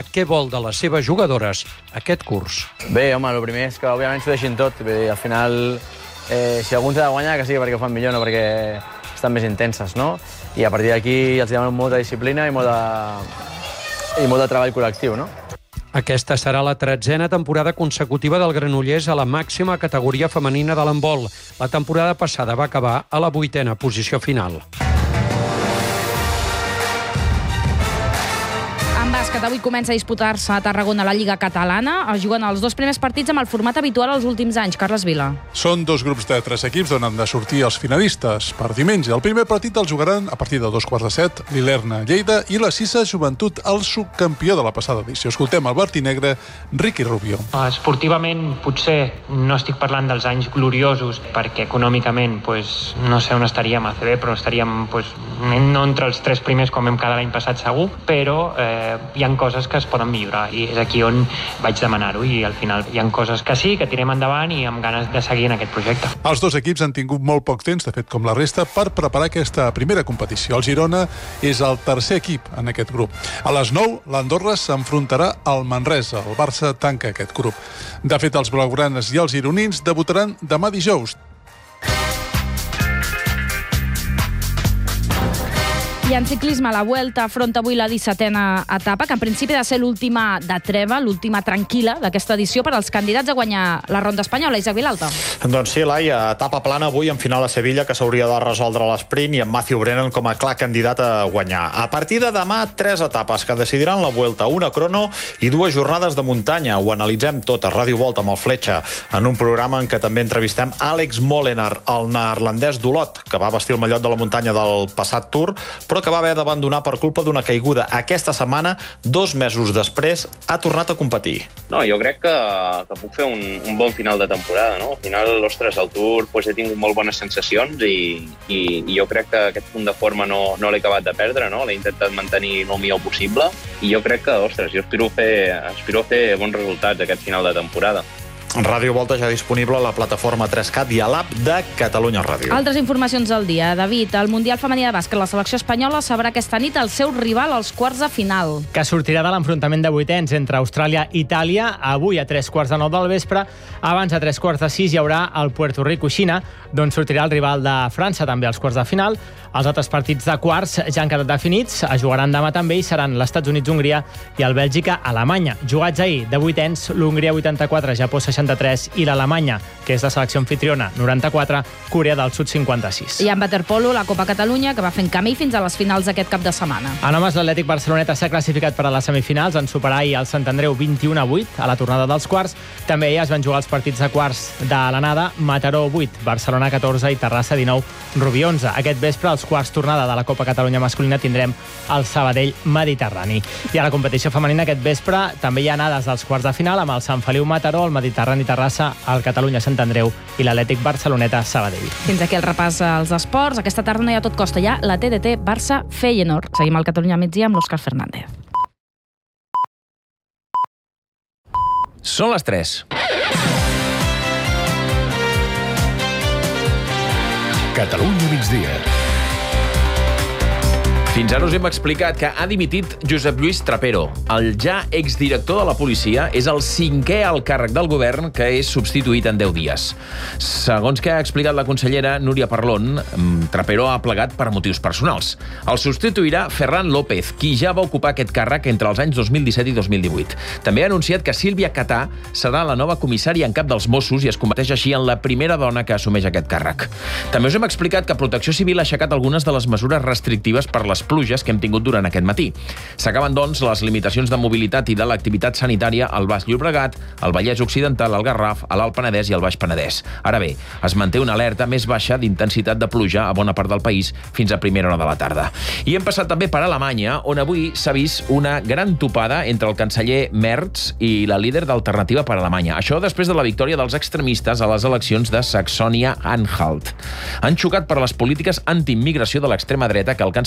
què vol de les seves jugadores aquest curs. Bé, home, el primer és que òbviament s'ho deixin tot. Vull dir, al final, si algú ens ha de guanyar, que sigui perquè ho fan millor, no perquè estan més intenses, no? I a partir d'aquí els demanem molta disciplina i molt de treball col·lectiu, no? Aquesta serà la 13a temporada consecutiva del Granollers a la màxima categoria femenina de l'handbol. La temporada passada va acabar a la 8a posició final. En bàsquet, avui comença a disputar-se a Tarragona la Lliga Catalana. Es juguen els 2 primers partits amb el format habitual als últims anys. Carles Vila. Són 2 grups de 3 equips d'on han de sortir els finalistes per diumenge. El primer partit el jugaran a partir de 2:15 l'Ilerna Lleida i la Cisa Joventut, el subcampió de la passada edició. Escoltem el verd i negre, Ricky Rubio. Esportivament potser no estic parlant dels anys gloriosos perquè econòmicament no sé on estaríem a CB, però estaríem no entre els 3 primers com vam quedar l'any passat segur, però hi ha coses que es poden millorar i és aquí on vaig demanar-ho i al final hi ha coses que sí, que tirem endavant i amb ganes de seguir en aquest projecte. Els 2 equips han tingut molt poc temps, de fet com la resta, per preparar aquesta primera competició. El Girona és el tercer equip en aquest grup. A les 9, l'Andorra s'enfrontarà al Manresa. El Barça tanca aquest grup. De fet, els blaugranes i els gironins debutaran demà dijous. I en ciclisme, la Vuelta afronta avui la 17a etapa, que en principi ha de ser l'última de treva, l'última tranquil·la d'aquesta edició per als candidats a guanyar la ronda espanyola. Isaac Vilalta. Doncs sí, Laia, etapa plana avui en final a Sevilla, que s'hauria de resoldre a l'esprint i amb Matthew Brennan com a clar candidat a guanyar. A partir de demà, 3 etapes que decidiran la Vuelta, una crono i 2 jornades de muntanya. Ho analitzem tot a Ràdio Volta amb el Fletxa, en un programa en què també entrevistem Alex Molenaar, el neerlandès d'Olot, que va vestir el mallot de la muntanya del passat Tour, però que va haver d'abandonar per culpa d'una caiguda. Aquesta setmana, 2 mesos després, ha tornat a competir. No, jo crec que puc fer un bon final de temporada, no? Al final, ostres, al Tour he tingut molt bones sensacions i jo crec que aquest punt de forma no l'he acabat de perdre, no? L'he intentat mantenir el millor possible i jo crec que, ostres, jo aspiro a fer bons resultats aquest final de temporada. Ràdio Volta ja disponible a la plataforma 3CAT i a l'app de Catalunya Ràdio. Altres informacions del dia. David, el Mundial Femení de Bàsquet, la selecció espanyola sabrà aquesta nit el seu rival als quarts de final. Que sortirà de l'enfrontament de vuitens entre Austràlia i Itàlia. Avui a 3:15 del vespre. Abans a 3:15 hi haurà el Puerto Rico-Xina, d'on sortirà el rival de França també als quarts de final. Els altres partits de quarts ja han quedat definits. Es jugaran demà també i seran l'Estats Units-Hongria i el Bèlgica-Alemanya. Jugats ahir de vuitens, l'Hongria 84, Japó 63 i l'Alemanya, que és la selecció anfitriona, 94, Corea del Sud 56. I en waterpolo, la Copa Catalunya, que va fent camí fins a les finals d'aquest cap de setmana. En homes, l'Atlètic Barceloneta s'ha classificat per a les semifinals en superar ahir el Sant Andreu 21-8 a la tornada dels quarts. També ahir es van jugar els partits de quarts de l'anada, Mataró 8, Barcelona 14 i Terrassa 19, Rubí 11. Aquest vespre, als quarts tornada de la Copa Catalunya masculina, tindrem el Sabadell Mediterrani. I a la competició femenina aquest vespre també hi ha anades dels quarts de final amb el Sant Feliu Mataró, el Mediterrani Terrassa, el Catalunya Sant Andreu i l'Atlètic Barceloneta Sabadell. Fins aquí el repàs als esports. Aquesta tarda no hi ha tot costa, ja la TDT Barça Feyenoord. Seguim al Catalunya migdia amb l'Òscar Fernández. Són les 3. Catalunya migdia. Fins ara us hem explicat que ha dimitit Josep Lluís Trapero. El ja exdirector de la policia és el 5è alt càrrec del govern que és substituït en 10 dies. Segons que ha explicat la consellera Núria Parlon, Trapero ha plegat per motius personals. El substituirà Ferran López, qui ja va ocupar aquest càrrec entre els anys 2017 i 2018. També ha anunciat que Sílvia Catà serà la nova comissària en cap dels Mossos i es converteix així en la primera dona que assumeix aquest càrrec. També us hem explicat que Protecció Civil ha aixecat algunes de les mesures restrictives per les pluges que hem tingut durant aquest matí. S'acaben, doncs, les limitacions de mobilitat i de l'activitat sanitària al Baix Llobregat, al Vallès Occidental, al Garraf, a l'Alt Penedès i al Baix Penedès. Ara bé, es manté una alerta més baixa d'intensitat de pluja a bona part del país fins a primera hora de la tarda. I hem passat també per Alemanya, on avui s'ha vist una gran topada entre el canceller Merz i la líder d'Alternativa per Alemanya. Això després de la victòria dels extremistes a les eleccions de Saxònia-Anhalt. Han xocat per les polítiques antiimmigració de l'extrema dreta que el canceller Merz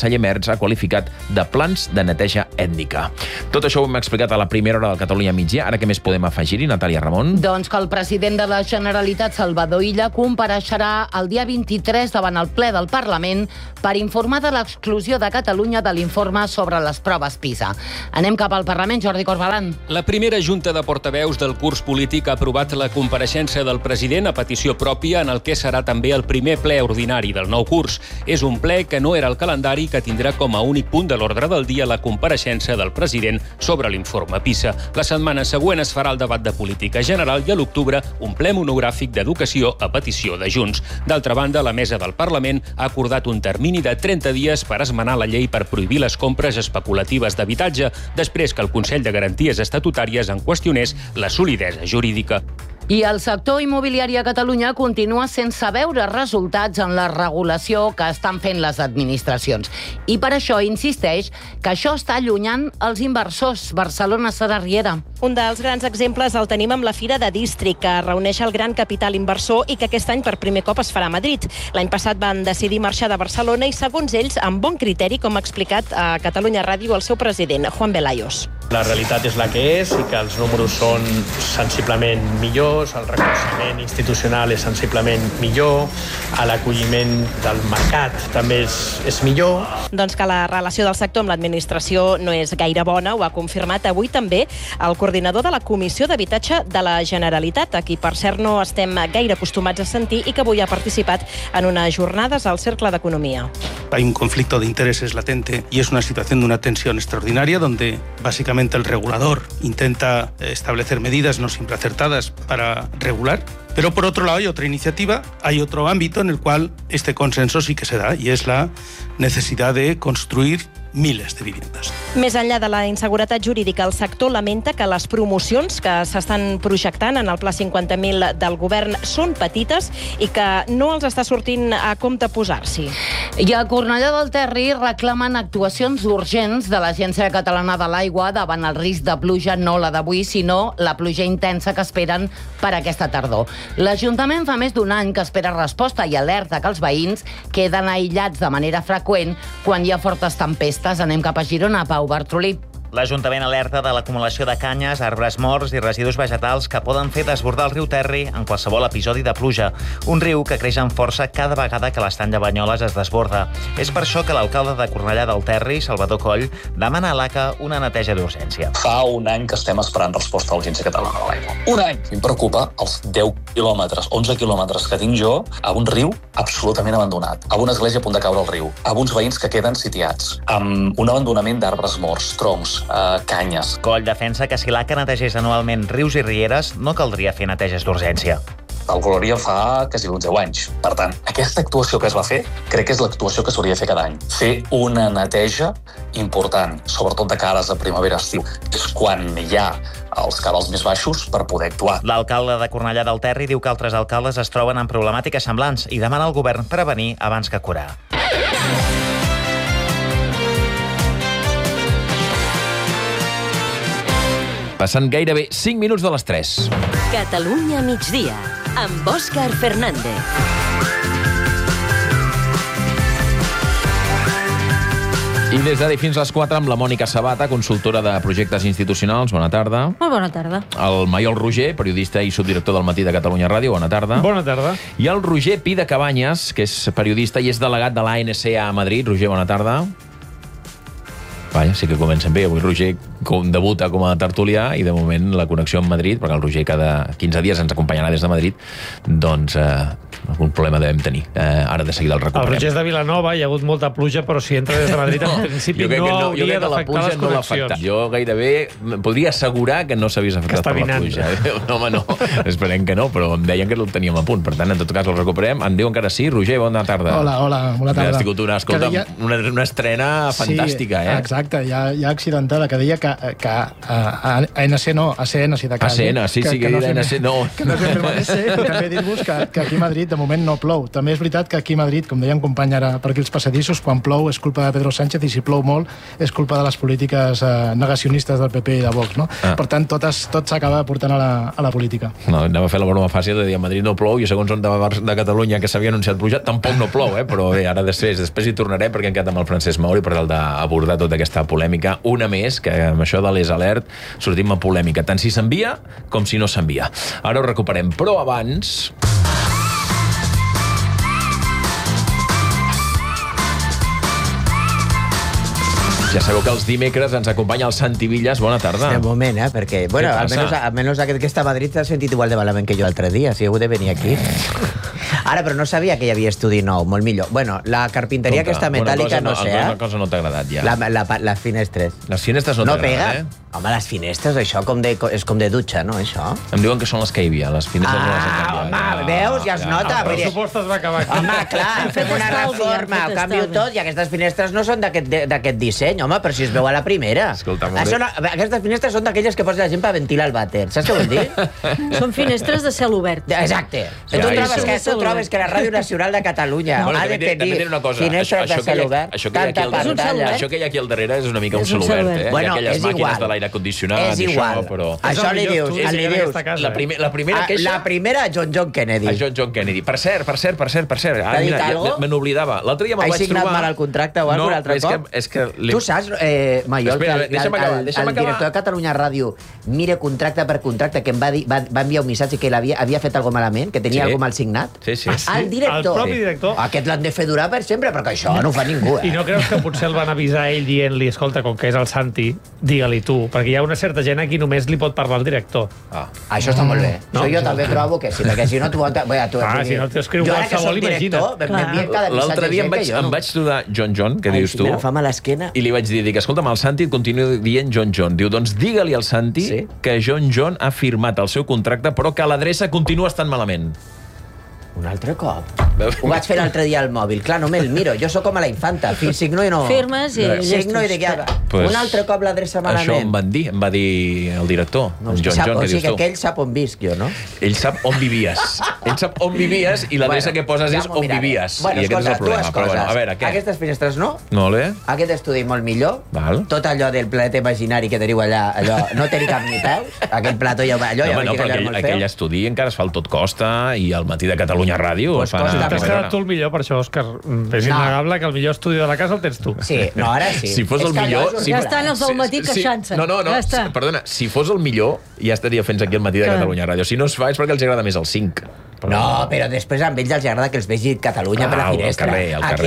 se'ns ha qualificat de plans de neteja ètnica. Tot això ho hem explicat a la primera hora del Catalunya Migdia. Ara què més podem afegir-hi, Natàlia Ramon? Doncs que el president de la Generalitat, Salvador Illa, compareixerà el dia 23 davant el ple del Parlament per informar de l'exclusió de Catalunya de l'informe sobre les proves PISA. Anem cap al Parlament, Jordi Corbalan. La primera Junta de Portaveus del curs polític ha aprovat la compareixença del president a petició pròpia en el que serà també el primer ple ordinari del nou curs. És un ple que no era el calendari, que tindrà com a únic punt de l'ordre del dia la compareixença del president sobre l'informe PISA. La setmana següent es farà el debat de política general i a l'octubre un ple monogràfic d'educació a petició de Junts. D'altra banda, la mesa del Parlament ha acordat un termini de 30 dies per esmenar la llei per prohibir les compres especulatives d'habitatge, després que el Consell de Garanties Estatutàries en qüestionés la solidesa jurídica. I el sector immobiliari a Catalunya continua sense veure resultats en la regulació que estan fent les administracions. I per això insisteix que això està allunyant els inversors. Barcelona, Sara Riera. Un dels grans exemples el tenim amb la Fira de District, que reuneix el gran capital inversor i que aquest any per primer cop es farà a Madrid. L'any passat van decidir marxar de Barcelona i, segons ells, amb bon criteri, com ha explicat a Catalunya Ràdio el seu president, Juan Velayos. La realitat és la que és i que els números són sensiblement millors, el reconeixement institucional és sensiblement millor, l'acolliment del mercat també és millor. Doncs que la relació del sector amb l'administració no és gaire bona, ho ha confirmat avui també el coordinador de la Comissió d'Habitatge de la Generalitat, a qui per cert no estem gaire acostumats a sentir i que avui ha participat en unas jornadas al Cercle d'Economia. Hay un conflicto de intereses latente y es una situación de una tensión extraordinaria donde básicamente el regulador intenta establecer medidas no siempre acertadas para regular. Pero por otro lado hay otra iniciativa, hay otro ámbito en el cual este consenso sí que se da y es la necesidad de construir miles de viviendas. Més enllà de la inseguretat jurídica, el sector lamenta que les promocions que s'estan projectant en el Pla 50.000 del govern són petites i que no els està sortint a compte posar-s'hi. I a Cornellà del Terri reclamen actuacions urgents de l'Agència Catalana de l'Aigua davant el risc de pluja, no la d'avui, sinó la pluja intensa que esperen per aquesta tardor. L'Ajuntament fa més d'un any que espera resposta i alerta que els veïns queden aïllats de manera freqüent quan hi ha fortes tempestes. Anem cap a Girona, Pau Bartrolí. L'Ajuntament alerta de l'acumulació de canyes, arbres morts i residus vegetals que poden fer desbordar el riu Terri en qualsevol episodi de pluja. Un riu que creix amb força cada vegada que l'estany de Banyoles es desborda. És per això que l'alcalde de Cornellà del Terri, Salvador Coll, demana a l'ACA una neteja d'urgència. Fa un any que estem esperant resposta a l'Agència Catalana de l'Aigua. Un any! Em preocupa els 10 quilòmetres, 11 quilòmetres que tinc jo a un riu absolutament abandonat, a una església a punt de caure al riu, a uns veïns que queden sitiats, amb un abandonament d'arbres morts, troncs, canyes. Coll defensa que si l'ACA netegés anualment rius i rieres, no caldria fer neteges d'urgència. El Glòria fa quasi uns 10 anys. Per tant, aquesta actuació que es va fer, crec que és l'actuació que s'hauria de fer cada any. Fer una neteja important, sobretot de cares a primavera-estiu. És quan hi ha els cabals més baixos per poder actuar. L'alcalde de Cornellà del Terri diu que altres alcaldes es troben amb problemàtiques semblants i demana al govern prevenir abans que curar. Passant gairebé 5 minuts de les 3. Catalunya migdia, amb Òscar Fernández. I des d'ara fins a les 4 amb la Mònica Sabata, consultora de projectes institucionals. Bona tarda. Molt bona tarda. El Maiol Roger, periodista i subdirector del Matí de Catalunya Ràdio. Bona tarda. Bona tarda. I el Roger Pi de Cabanyes, que és periodista i és delegat de l'ANCA a Madrid. Roger, bona tarda. Vaja, sí que comencem bé. Avui Roger debuta com a tertulià i de moment la connexió amb Madrid, perquè el Roger cada 15 dies ens acompanyarà des de Madrid, doncs algun problema devem tenir. Ara de seguida el recuperem. El Roger és de Vilanova, hi ha hagut molta pluja, però si entra des de Madrid, en principi no hauria d'afectar les connexions. Jo gairebé podria assegurar que no s'hagués afectat per la pluja. No, home, no. Esperem que no, però em deien que el teníem a punt. Per tant, en tot cas, el recuperem. Em diuen que ara sí. Roger, bona tarda. Hola, bona tarda. Ha sigut una estrena fantàstica, eh? Exacte, ja accidentada, que deia que ANC no, ACN, si de cas. ACN, sí, que no ANC no. Que no és ben ANC, i també dir-vos que aquí a Madrid de moment no plou. També és veritat que aquí a Madrid, com deia un company ara per aquí els passadissos, quan plou és culpa de Pedro Sánchez i si plou molt és culpa de les polítiques negacionistes del PP i de Vox, no? Per tant, tot s'acaba portant a la política. No, anem a fer la broma fàcil de dir a Madrid no plou i segons on de Catalunya que s'havia anunciat pluja, tampoc no plou, però bé, ara després hi tornarem perquè hem quedat amb el Francesc Mauri per tal d'abordar tota aquesta polèmica. Una més, que amb això de l'EsAlert sortim a polèmica, tant si s'envia com si no s'envia. Ara ho recuperem, però abans... Ja sabeu que els dimecres ens acompanya el Santi Villas. Bona tarda. De moment, perquè... Bueno, almenys aquest que està a Madrid s'ha sentit igual de malament que jo l'altre dia. Si he hagut de venir aquí. Ara, però no sabia que hi havia estudi nou, molt millor. Bueno, la carpinteria aquesta metàl·lica, no sé, Alguna cosa no t'ha agradat, ja. Les finestres. Les finestres no t'agraden, Home, les finestres, això és com de dutxa, no, això? Em diuen que són les que hi havia, les finestres no les han canviat. Home, veus? Ja es nota. El pressupost es va acabar aquí. Home, clar, fem una reforma, ho canvio tot, i aquestes finestres no són d'aquest disseny, home, però si es veu a la primera. Escolta, aquestes finestres són d'aquelles que posa la gent per ventilar el vàter. Saps què vol dir? Són finestres de cel obert. Exacte. Tu trobes que la Ràdio Nacional de Catalunya ha de tenir finestres de cel obert, tanta pantalla. Això que hi ha aquí al darrere és una mica un cel obert, Bueno, és igual. Condicionat, és igual. Això li dius. La primera queixa... La primera a John Kennedy. A John Kennedy. Per cert. T'ha dit alguna cosa? Me n'oblidava. L'altre dia me'l vaig trobar... Has signat mal el contracte o alguna altre cop? Tu saps, Maiol, que el director de Catalunya Ràdio mira contracte per contracte, que em va enviar un missatge que havia fet alguna malament, que tenia alguna mal signat? Sí. El director. El propi director. Aquest l'han de fer durar per sempre, perquè això no ho fa ningú. I no creus que potser el van avisar ell dient-li, escolta, com que és el Santi, digue-li tu, perquè hi ha una certa gent a qui només li pot parlar el director. Això està molt bé. Jo també trobo que sí, perquè si no t'ho... Si no t'escriu qualsevol, imagina't. L'altre dia em vaig trobar John, que dius tu, i li vaig dir, escolta'm, el Santi et continua dient John. Diu, doncs digue-li al Santi que John ha firmat el seu contracte, però que l'adreça continua estant malament. Un altre cop? Ho vaig fer l'altre dia al mòbil. Clar, no me'l miro. Jo sóc com a la infanta. Fins signo i no... Firmes i signo i de què... Un altre cop l'adreça malament. Això em va dir el director, John, que dius tu. O sigui que ell sap on visc jo, no? Ell sap on vivies. Ell sap on vivies i l'adreça que poses és on vivies. Bueno, escolta, dues coses. A veure, què? Aquestes finestres no. Molt bé. Aquest estudi molt millor. Tot allò del planeta imaginari que teniu allà, allò no té ni cap ni peus. Aquell plató allò ja ho vaig quedar molt feo. Aquell estudi encara es fa el Tot Costa i el Matí de Catalunya Ràdio. T'has quedat tu el millor per això, Òscar. És innegable que el millor estudi de la casa el tens tu. Sí, no, ara sí. Si fos el millor... Ja estan els del matí queixant-se. No, perdona, si fos el millor ja estaria fent aquí el Matí de Catalunya Ràdio. Si no es fa és perquè els agrada més el 5. No, però després a ells els agrada que els vegi Catalunya per la finestra. Al carrer.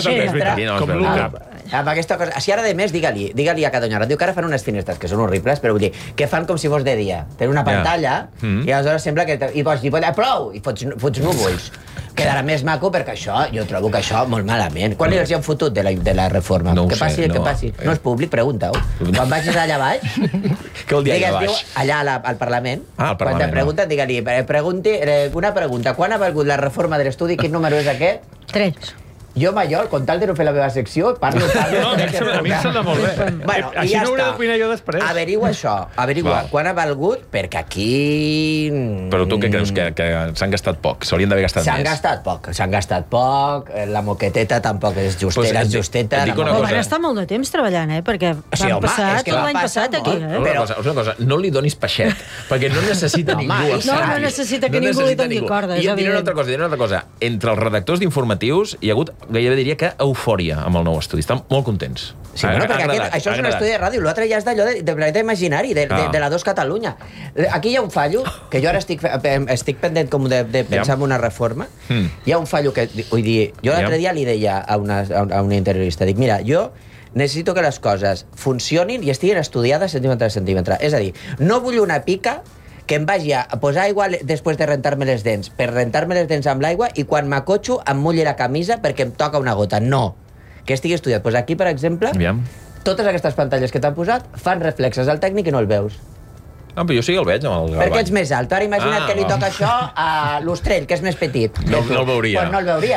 Amb aquesta cosa. Si ara, de més, digue-li a Catalunya Ràdio que ara fan unes finestres que són horribles, però vull dir, que fan com si fos de dia. Tenen una pantalla i aleshores sembla que... I pots dir, plou! I fots núvols. Quedarà més maco perquè això, jo trobo que això molt malament. Quan els hi han fotut de la reforma? No ho sé. Que passi. No és públic, pregunta-ho. Quan vagis allà baix... Què vol dir allà baix? Allà al Parlament. Al Parlament. Quan te pregunten, digue-li, una pregunta. Quan ha valgut la reforma de l'estudi? Quin número és aquest? 3. Jo, Maiol, con tal de no fer la meva secció, parlo... No, a mi em sembla molt bé. Bueno, així no hauré d'opinar jo després. Averigua això. Averigua quan ha valgut, perquè aquí... Però tu què creus? Que s'han gastat poc? S'haurien d'haver gastat més? S'han gastat poc. La moqueteta tampoc és justeta. Però van estar molt de temps treballant, perquè van passar tot l'any passat aquí. Una cosa, no li donis peixet, perquè no necessita ningú. No necessita que ningú li doni corda. I diré una altra cosa. Entre els redactors d'informatius hi ha hagut, gairebé diria que eufòria amb el nou estudi. Estan molt contents. Sí, bueno, perquè això és un estudi de ràdio, l'altre ja és d'allò de planeta imaginari, de la 2 Catalunya. Aquí hi ha un fallo, que jo ara estic pendent com de pensar en una reforma. Hi ha un fallo que, vull dir, jo l'altre dia li deia a una interiorista, dic, mira, jo necessito que les coses funcionin i estiguin estudiades centímetre a centímetre. És a dir, no vull una pica que em vagi a posar aigua després de rentar-me les dents, per rentar-me les dents amb l'aigua i quan m'acotxo em mulli la camisa perquè em toca una gota. No. Que estigui estudiat. Pues aquí, per exemple, totes aquestes pantalles que t'han posat fan reflexes al tècnic i no el veus. No, però jo sí que el veig amb el Galvany. Perquè ets més alt. Ara imagina't que li toca això a l'Ostrell, que és més petit. No el veuria. Pues no el veuria.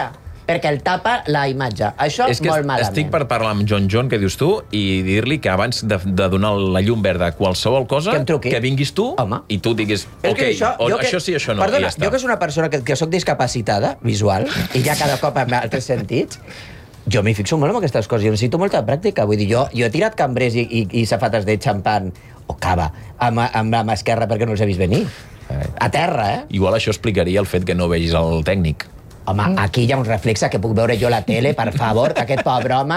perquè el tapa la imatge. Això és que molt malament. estic per parlar amb John, que dius tu, i dir-li que abans de donar la llum verda a qualsevol cosa, que vinguis tu i tu diguis, ok, això sí, això no. Perdona, jo que és una persona que soc discapacitada, visual, i ja cada cop amb altres sentits, jo m'hi fixo molt en aquestes coses. Jo necessito molta pràctica. Vull dir, jo he tirat cambrers i safates de xampan o cava amb la mà esquerra perquè no els he vist venir. A terra, Igual això explicaria el fet que no vegis el tècnic. Home, aquí hi ha un reflexe que puc veure jo a la tele, per favor, que aquest pobre home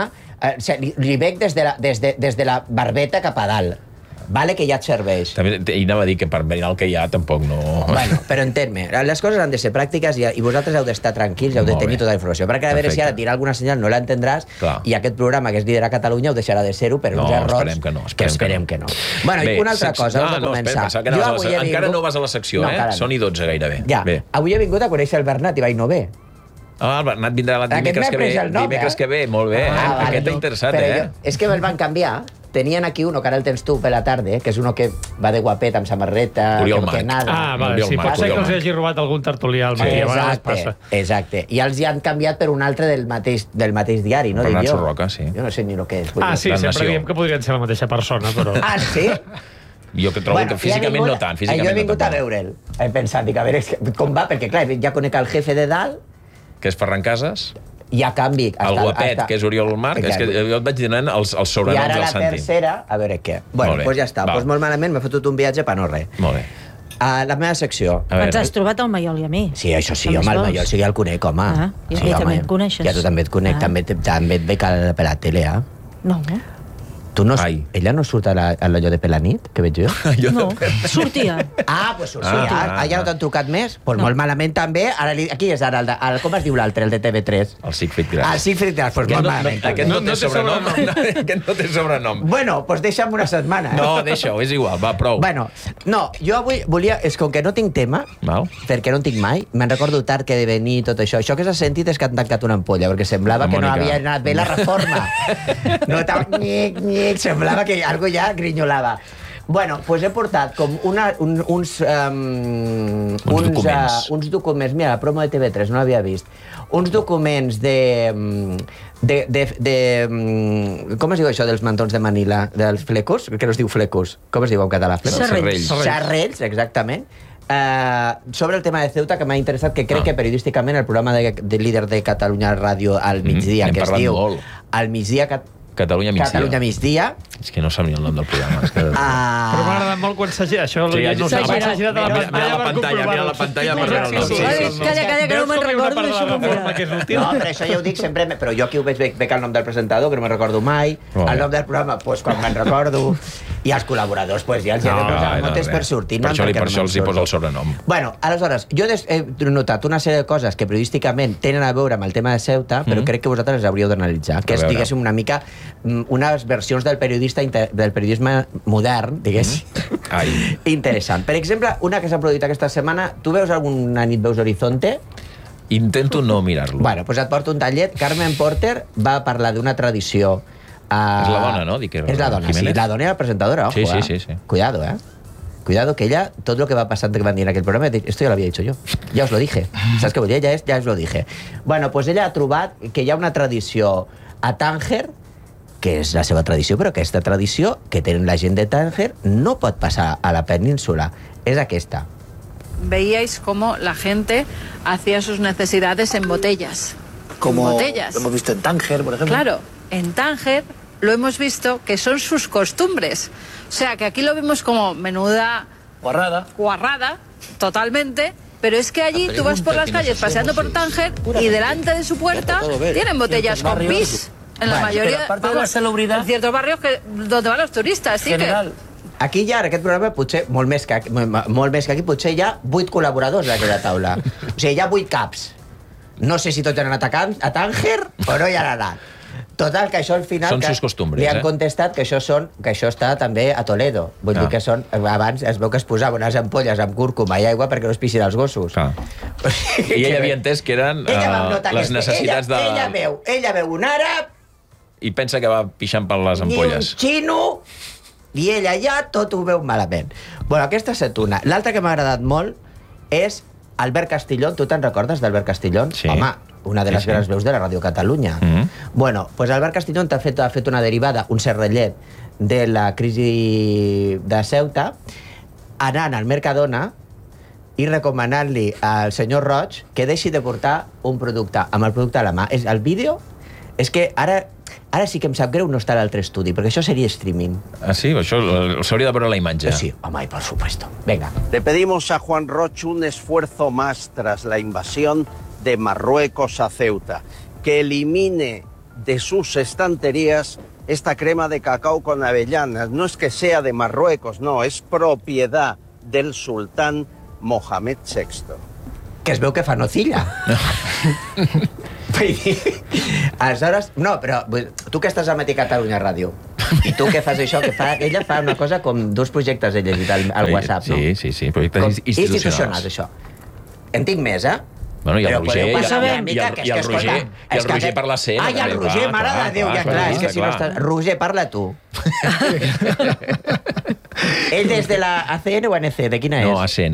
li veig des de la barbeta cap a dalt. Vale que ja et serveix. També anava a dir que per mirar el que hi ha tampoc no... Bueno, però entén-me, les coses han de ser pràctiques i vosaltres heu d'estar tranquils i heu de tenir tota la informació, perquè a veure si ara tirar alguna senyal no l'entendràs i aquest programa que és líder a Catalunya ho deixarà de ser-ho per uns errors que esperem que no. Bueno, i una altra cosa, abans de començar. Encara no vas a la secció, Són i 12 gairebé. Ja, avui he vingut a conèixer el Bernat i vaig no bé. El Bernat vindrà dimecres que ve, molt bé. Aquest t'ha interessat, És que me'l van canviar. Tenien aquí uno, que ara el tens tu per la tarda, que és uno que va de guapet amb samarreta, que nada. Vale, sí, pot ser que els hagi robat algun tertulià al matí, a vegades passa. Exacte, i els hi han canviat per un altre del mateix diari, no? Bernat Sorroca, sí. Jo no sé ni el que és. Sí, sempre diem que podrien ser la mateixa persona, però... Ah, sí? Jo que trobo que físicament no tant. Jo he vingut a veure'l. He pensat, dic, a veure com va, perquè clar, ja conec el jefe de dalt. Que és Ferran Casas. I a canvi... El guapet, que és Oriol Marc, és que jo et vaig donant els sobrenoms del Santi. I ara la tercera, a veure què. Bueno, doncs ja està. Doncs molt malament, m'he fotut un viatge per no res. Molt bé. A la meva secció... Ens has trobat el Maiol i a mi. Sí, això sí, home, el Maiol sí, ja el conec, home. I també em coneixes. Ja tu també et conec, també et veig per la tele, No, Tu no, ella no surt a l'allò de Pelanit, que veig jo? No, sortia. Pues sortia. Ja no t'han trucat més? Pues molt malament també. Aquí és ara, com es diu l'altre, el de TV3? El Siegfried Gras. El Siegfried Gras, pues molt malament. Aquest no té sobrenom. Aquest no té sobrenom. Bueno, pues deixa'm una setmana. No, deixa-ho, és igual, va, prou. Bueno, no, jo avui volia... És com que no tinc tema, perquè no en tinc mai, me'n recordo tard que he de venir tot això. Això que s'ha sentit és que han tancat una ampolla, perquè semblava que no havia anat bé la reforma. No estava... Semblava que algú ja grinyolava. Bueno, doncs he portat com uns documents. Mira, la promo de TV3, no l'havia vist. Uns documents de com es diu això dels mantons de Manila? Dels flecos? Que no es diu flecos. Com es diu en català? Xarrells. Xarrells, exactament. Sobre el tema de Ceuta, que m'ha interessat, que crec que periodísticament el programa de líder de Catalunya Ràdio al migdia, que es diu al migdia... Catalunya migdia. És que no sabia el nom del programa. Però m'ha agradat molt quan s'ha girat. Això no s'ha girat a la pantalla. Mira la pantalla per veure el nom. Calla, que no me'n recordo. No, però això ja ho dic sempre. Però jo aquí ho veig el nom del presentador, que no me'n recordo mai. El nom del programa, doncs quan me'n recordo. I els col·laboradors, doncs ja els he de posar notes per sortir. Per això els hi posa el sobrenom. Bueno, aleshores, jo he notat una sèrie de coses que periodísticament tenen a veure amb el tema de Ceuta, però crec que vosaltres les hauríeu d'analitzar. Que és, diguéssim, una mica unes versions del periodisme modern, diguéssim, interessant. Per exemple, una que s'ha produït aquesta setmana, tu veus alguna nit, veus Horizonte? Intento no mirar-lo. Bueno, doncs et porto un tallet. Carmen Porter va parlar d'una tradició. És la dona, no? És la dona, sí. La dona era la presentadora, ojo, sí. Cuidado, Cuidado, que ella, todo lo que va pasando que van a ir en aquel programa, esto ya lo había dicho yo. Ya os lo dije. ¿Sabes qué? Ya os lo dije. Bueno, pues ella ha trobat que hi ha una tradició a Tànger, que és la seva tradició, però aquesta tradició que tenen la gent de Tànger no pot passar a la península. És aquesta. Veíais cómo la gente hacía sus necesidades en botellas. Como botellas. Lo hemos visto en Tánger, por ejemplo. Claro, en Tánger lo hemos visto que son sus costumbres. O sea, que aquí lo vemos como menuda... Guarrada, totalmente. Pero es que allí tú vas por las calles paseando por Tánger y delante de su puerta tienen botellas con pis. En la mayoría... Aparte de la salubridad... En ciertos barrios donde van los turistas, sí general. Aquí ja, en aquest programa, potser, molt més que aquí, potser hi ha 8 col·laboradors a aquella taula. O sigui, hi ha 8 caps. No sé si tots han anat a Tànger o no hi han anat. Total, que això al final... Són sus costumbres, li han contestat que això està també a Toledo. Vull dir que són... Abans es veu que es posaven unes ampolles amb cúrcuma i aigua perquè no es pixin els gossos. I ella havia entès que eren les necessitats de... Ella veu un àrab... I pensa que va pixant per les ampolles. I un xino... I ella ja tot ho veu malament. Bueno, aquesta ha estat una. L'altra que m'ha agradat molt és Albert Castillón. Tu te'n recordes d'Albert Castillón? Sí. Home, una de les grans veus de la Ràdio Catalunya. Bueno, pues Albert Castellón ha fet una derivada, un serrellet de la crisi de Ceuta, anant al Mercadona i recomanant-li al senyor Roig que deixi de portar un producte amb el producte a la mà. El vídeo és que ara sí que em sap greu no estar a l'altre estudi, perquè això seria streaming. Ah, sí? Això s'hauria de veure la imatge. Sí, home, por supuesto. Venga. Le pedimos a Juan Roig un esfuerzo más tras la invasión de Marruecos a Ceuta, que elimine de sus estanterías esta crema de cacao con avellanas. No es que sea de Marruecos, no, es propiedad del sultán Mohamed VI. Que es veu que fa nocilla. Aleshores, no, però tu que estàs a Matí Catalunya Ràdio, i tu que fas això, ella fa una cosa com 2 projectes he llegit al WhatsApp, no? Sí, projectes institucionals. Això. En tinc més, eh? Bueno, i el Roger per la cena. Ah, i el Roger, mare de Déu, ja clar, és que si no estàs... Roger, parla tu. Ell és de la ACN o ANC? De quina és? No, ACN.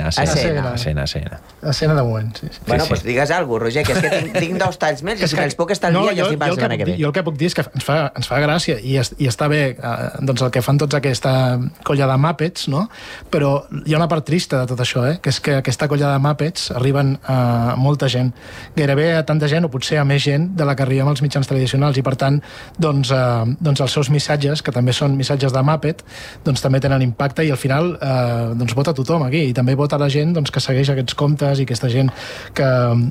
ACN de moment, sí. Bueno, doncs digues alguna cosa, Roger, que és que tinc 2 talls més i si me'ls puc estalviar ja estic pas l'any que ve. Jo el que puc dir és que ens fa gràcia i està bé doncs el que fan tots aquesta colla de Muppets, no? Però hi ha una part trista de tot això, que és que aquesta colla de Muppets arriben a molta gent, gairebé a tanta gent o potser a més gent de la que arribem als mitjans tradicionals i per tant doncs els seus missatges, que també són missatges de Muppet, doncs també tenen impacte i al final doncs vota tothom aquí i també vota la gent doncs, que segueix aquests comptes i aquesta gent que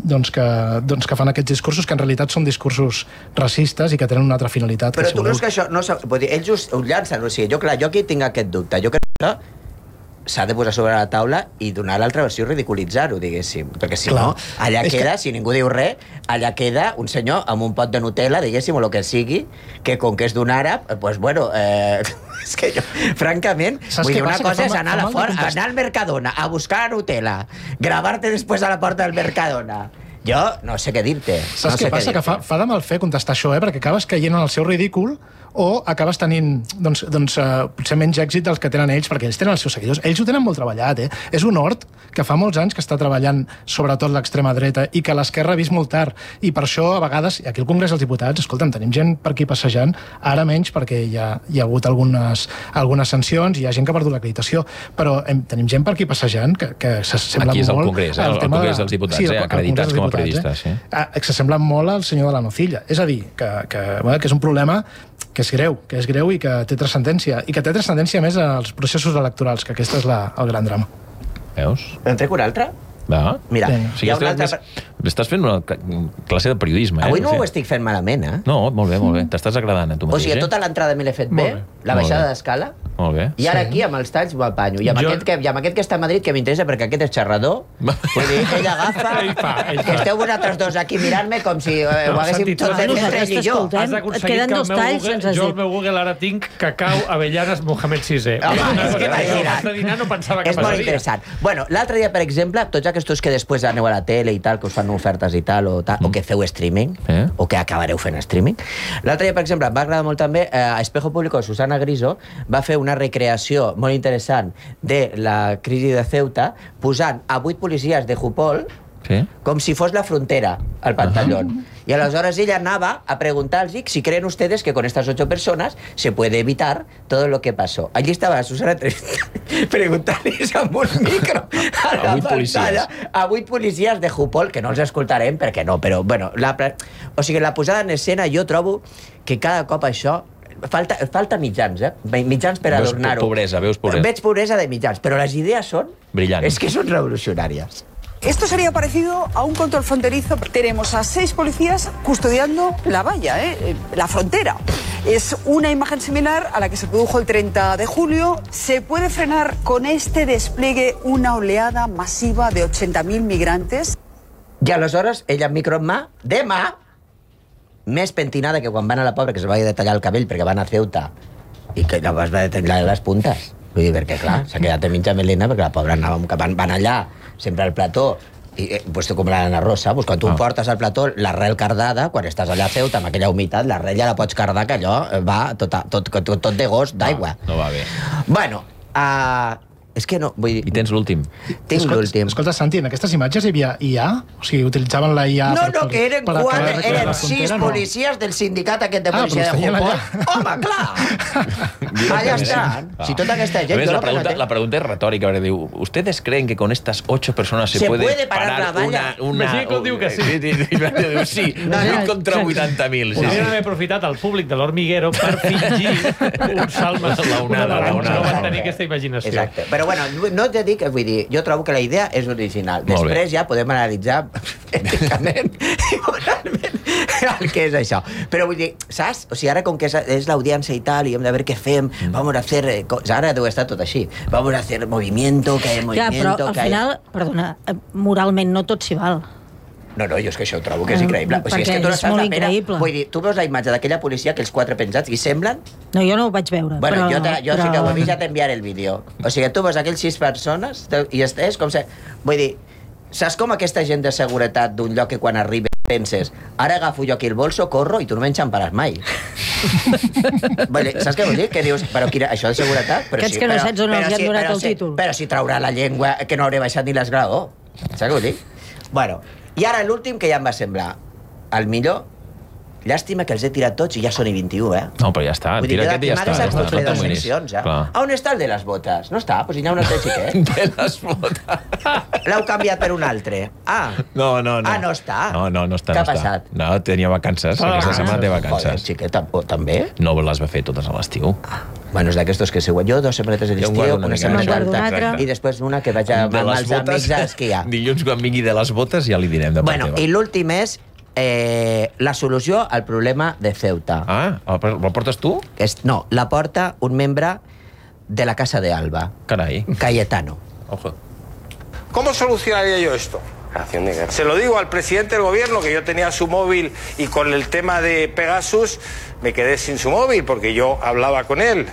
fan aquests discursos que en realitat són discursos racistes i que tenen una altra finalitat. Però tu creus que això no ells ho llancen, o sigui, jo aquí tinc aquest dubte, jo crec que s'ha de posar sobre la taula i donar l'altra versió i ridiculitzar-ho, diguéssim, perquè si no, allà queda, si ningú diu res, allà queda un senyor amb un pot de Nutella, diguéssim, o el que sigui, que com que és d'un àrab, doncs bueno, és que jo, francament, vull dir, una cosa és anar al Mercadona a buscar la Nutella, gravar-te després a la porta del Mercadona. Jo no sé què dir-te. Saps què passa? Que fa de mal fer contestar això, perquè acabes caient en el seu ridícul o acabes tenint potser menys èxit dels que tenen ells, perquè ells tenen els seus seguidors. Ells ho tenen molt treballat, És un hort que fa molts anys que està treballant sobretot l'extrema dreta i que l'esquerra ha vist molt tard. I per això, a vegades, aquí al Congrés dels Diputats, escolta'm, tenim gent per aquí passejant, ara menys perquè hi ha hagut algunes sancions i hi ha gent que ha perdut l'acreditació, però tenim gent per aquí passejant que s'assembla molt... Aquí és el Congrés, el Congrés dels Diputats, acreditats com a periodistes. S'assembla molt al senyor de la nocilla. És a dir, que és un problema que és greu i que té transcendència, i que té transcendència més als processos electorals, que aquest és el gran drama. Veus? En trec un altre? Va. Mira, hi ha una altra... Estàs fent una classe de periodisme, Avui no ho estic fent malament, No, molt bé. T'estàs agradant a tu mateix, O sigui, tota l'entrada me l'he fet bé, la baixada d'escala, molt bé. I ara aquí, amb els talls, m'apanyo. I amb aquest que està a Madrid, que m'interessa, perquè aquest és xerrador, vull dir, ell agafa... Que esteu vosaltres dos aquí mirant-me com si ho haguéssim tot de tres i jo. Has d'aconseguir que jo al meu Google ara tinc cacau, avellanes, Mohamed VI. És molt interessant. Bueno, l'altre dia, per exemple, tots aquests que després aneu a la tele i tal, que us fan ofertes i tal, o que feu streaming, o que acabareu fent streaming. L'altre dia, per exemple, em va agradar molt també, a Espejo Público, Susana Griso va fer una recreació molt interessant de la crisi de Ceuta, posant a 8 policies de Jupol com si fos la frontera al pantallón. Y aleshores ella anava a preguntarles si creen ustedes que con estas 8 personas se puede evitar todo lo que pasó. Allí estaba Susana preguntant-los amb un micro a la pantalla a 8 policies de Jupol, que no els escoltarem perquè no, però bueno, o sigui, la posada en escena jo trobo que cada cop això falta mitjans, mitjans per adornar-ho. Veus pobresa. Veig pobresa de mitjans, però les idees són... Brillants. És que són revolucionàries. Esto sería parecido a un control fronterizo. Tenemos a 6 policías custodiando la valla, la frontera. Es una imagen similar a la que se produjo el 30 de julio. ¿Se puede frenar con este despliegue una oleada masiva de 80.000 migrantes? I aleshores, ella amb micro en mà, demà, més pentinada que quan van a la pobra, que se va de tallar el cabell perquè van a Ceuta i que llavors va de tallar les puntes. Vull dir, perquè clar, s'ha quedat de mitja melena perquè la pobra van allà sempre al plató, i pues com l'Anna Rosa, quan tu portes al plató l'arrel cardada, quan estàs allà a Ceuta amb aquella humitat, l'arrel ja la pots cardar, que allò va tot de gos d'aigua. No va bé. Bueno, És que no, vull dir... I tens l'últim. Tinc l'últim. Escolta, Santi, en aquestes imatges hi havia IA? O sigui, utilitzaven la IA... No, que eren 6 policies del sindicat aquest de policia de Hong Home, clar! Allà estan. Si tota aquesta gent... La pregunta és retòrica, perquè diu, ¿ustedes creen que con estas 8 personas se puede parar una... Imagina que diu que sí. Sí, 1.000 contra 80.000. Podríem haver aprofitat el públic de l'Hormiguero per fingir un salme. No van tenir aquesta imaginació. Exacte. Però bueno, no t'he dit que, vull dir, jo trobo que la idea és original. Després ja podem analitzar èticament i moralment el que és això. Però vull dir, saps? O sigui, ara com que és l'audiència i tal, i hem de veure què fem, vamos a hacer... Ara deu estar tot així. Vamos a hacer movimiento, que hay movimiento... Ja, però al final, perdona, moralment no tot s'hi val. No, jo és que això ho trobo que és increïble. O sigui, és que tu no saps la pena... Vull dir, tu veus la imatge d'aquella policia, aquells 4 penjats, i semblen... No, jo no ho vaig veure. Bueno, jo sí que ho he vist, ja t'enviaré el vídeo. O sigui, tu veus aquells 6 persones i és com se... Vull dir, saps com aquesta gent de seguretat d'un lloc que quan arriba penses, ara agafo jo aquí el bolso, corro, i tu no m'enxamparàs mai. Saps què vull dir? Que dius, però això de seguretat... Aquests que no saps on els han donat el títol. Però si traurà la llengua, que no hauré baixat ni l'esgraó. Saps què vull dir? Bueno... I ara l'últim, que ja em va semblar el millor. Llàstima que els he tirat tots i ja són i 21, eh? No, però ja està, tira aquest i ja està. M'hagués hagut fer 2 seccions, eh? On està el de les botes? No està, doncs hi ha un altre xiquet. De les botes. L'heu canviat per un altre. No. Ah, no està? No està. Què ha passat? No, tenia vacances. Aquesta setmana té vacances. Joder, xiquet, també? No les va fer totes a l'estiu. Bueno, és d'aquestos que següent. Jo 2 setmanetes a l'estiu, una setmaneta altra, i després una que vaig amb els amics a esquiar. Dilluns, quan vingui de les botes, ja li direm de part teva. Bueno, i l'últim és la solució al problema de Ceuta. ¿La portes tú? No, la porta un membre de la Casa de Alba. Caray. Cayetano. Ojo. ¿Cómo solucionaría yo esto? Se lo digo al presidente del gobierno, que yo tenía su móvil y con el tema de Pegasus me quedé sin su móvil porque yo hablaba con él.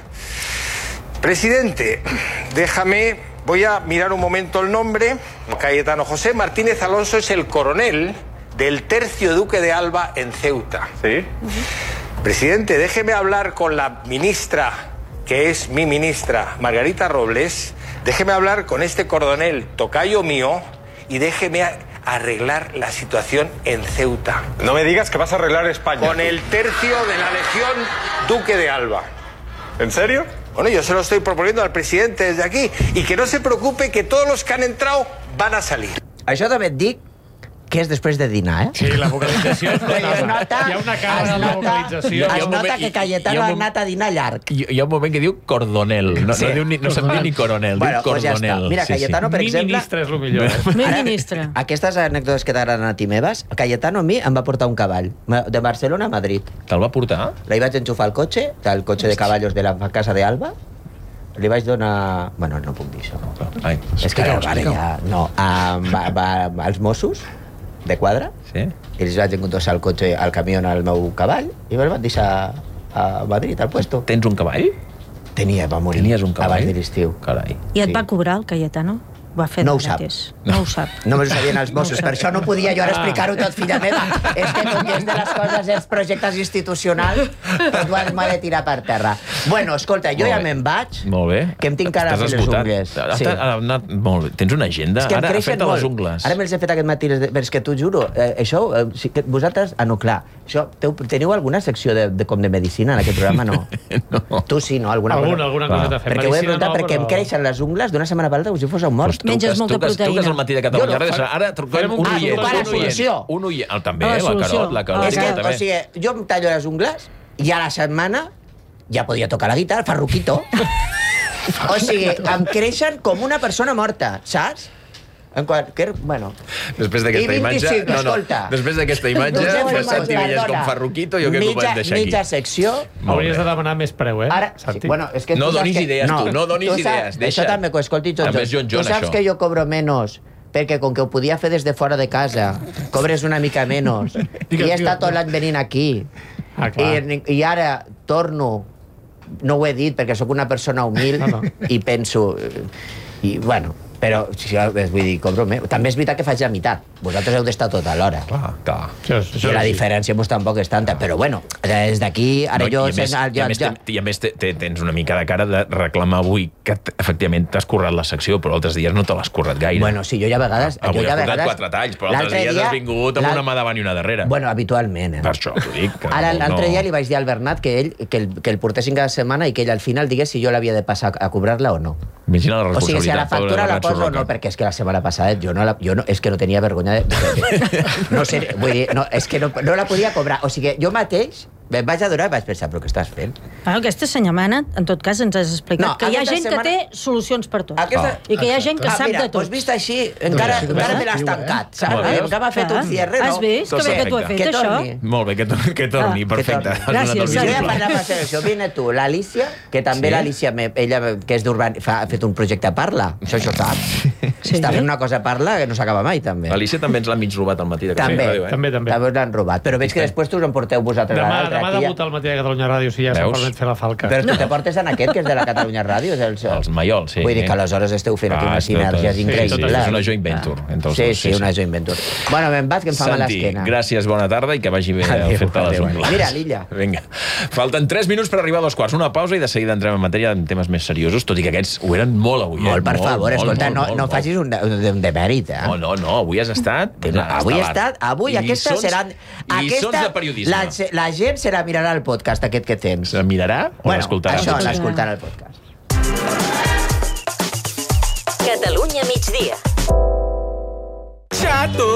Presidente, déjame, voy a mirar un momento el nombre. Cayetano José Martínez Alonso es el coronel del tercio Duque de Alba en Ceuta. ¿Sí? Presidente, déjeme hablar con la ministra, que es mi ministra, Margarita Robles. Déjeme hablar con este coronel tocayo mío y déjeme arreglar la situación en Ceuta. No me digas que vas a arreglar España. Con el tercio de la Legión Duque de Alba. ¿En serio? Bueno, yo se lo estoy proponiendo al presidente desde aquí. Y que no se preocupe, que todos los que han entrado van a salir. Això també et dic que és després de dinar, eh? Sí, la vocalització és notable. Hi ha una cara de la vocalització. Es nota que Cayetano ha anat a dinar llarg. Hi ha un moment que diu cordonel. No se'n diu ni coronel, diu cordonel. Mira, Cayetano, per exemple... Mi ministre és el millor. Mi ministre. Aquestes anècdotes que t'agraden a ti meves, Cayetano a mi em va portar un cavall de Barcelona a Madrid. Te'l va portar? Li vaig enxufar el cotxe de caballos de la Casa de Alba. Li vaig donar... Bueno, no puc dir això. És que ara ja... No, als Mossos de quadra, i els vaig encontrar el cotxe, al camió al meu cavall, i me'l van deixar a Madrid, al puesto. Tens un cavall? Tenia, va morir. Tenies un cavall? Abans de l'estiu. Carai. I et va cobrar el Cayetano? Ho ha fet no ho sap. No ho sap. No me ho sabien els Mossos, per això no podia jo ara explicar-ho tot, filla meva. És que com que és de les coses, els projectes institucionals, tot m'ha de tirar per terra. Bueno, escolta, jo ja me'n vaig, que em tinc cara a fer les ungles. Molt bé. Tens una agenda? Ara has fet les ungles. Ara me'ls he fet aquest matí, és que t'ho juro, això, vosaltres, no, clar, això, teniu alguna secció com de medicina en aquest programa, no? Tu sí, no? Alguna cosa fem. Perquè ho he preguntat, perquè em creixen les ungles d'una setmana per l'altra com si fos un mort. Menges molta proteïna. Truques al matí de Catalunya Ràdio. Ara truquem un oient. Un oient. També, la Carot. O sigui, jo em tallo les ungles i a la setmana ja podia tocar la guitarra, farruquito. O sigui, em creixen com una persona morta, saps? Bueno. Després d'aquesta imatge... Després d'aquesta imatge, fes sentir velles com farruquito, jo crec que ho podem deixar aquí. Mitja secció... Hauries de demanar més preu, eh? No donis idees, tu, no donis idees. Això també, escolti, tu saps que jo cobro menys perquè com que ho podia fer des de fora de casa, cobres una mica menys. I he estat tot l'any venint aquí. I ara torno... No ho he dit perquè sóc una persona humil i penso... I, bueno... Però, vull dir, cobro més. També és veritat que faig la meitat. Vosaltres heu d'estar tota l'hora. I la diferència tampoc és tanta. Però, bueno, des d'aquí, ara jo... I a més tens una mica de cara de reclamar avui que efectivament t'has currat la secció, però altres dies no te l'has currat gaire. Bueno, sí, jo ja a vegades... Avui has currat 4 talls, però altres dies has vingut amb una mà davant i una darrere. Bueno, habitualment. Per això t'ho dic. Ara, l'altre dia li vaig dir al Bernat que el portessin cada setmana i que ell al final digués si jo l'havia de passar a cobrar-la o no. Imagina la responsabilitat. O sigui, si a la factura la poso o no, perquè és que la setmana passada és que no tenia vergonya de... No sé, vull dir, és que no la podia cobrar. O sigui, jo mateix em vaig adorar i vaig pensar, però què estàs fent? Aquesta setmana, en tot cas, ens has explicat que hi ha gent que té solucions per tot. I que hi ha gent que sap de tot. Doncs vist així, encara me l'has tancat. Encara m'ha fet un cierre, no? Has vist? Que bé que t'ho he fet, això. Molt bé, que torni, perfecte. Gràcies. Jo ja parlava de selecció. Vine tu, l'Alícia, que també l'Alícia, ella que és d'Urban, ha fet un projecte Parla. Això sap. Està fent una cosa Parla que no s'acaba mai, també. L'Alícia també ens l'ha mig robat al matí de Catalunya Ràdio. També l'han robat. Però veig que després us en porteu vosaltres a l'altre. Demà debuta al matí de Catalunya Ràdio, si ja se'n permet fer la falca. Però tu te portes en aquest, que és de la Catalunya Ràdio? Els Maiol, sí. Vull dir que aleshores esteu fent aquí unes sinergies increïbles. És una joint venture. Sí, una joint venture. Bueno, me'n vaig, que em fa mal l'esquena. Santi, gràcies, bona tarda i que vagi bé el fet de les ungles. Mira, l'Illa. Vinga. Falten 3 minuts per arribar a 2 quarts. Una pausa i de seguida entrem en matèria en temes més seriosos, tot i que aquests ho eren molt avui. Molt, per favor, escolta, no facis un demèrit, eh? No, avui has estat... Avui aquestes seran... Lliçons de periodisme. La gent se la mirarà al podcast aquest que tens. Se mirarà o l'escoltarà? Això, l'escoltarà al podcast. Catalunya migdia. Xato!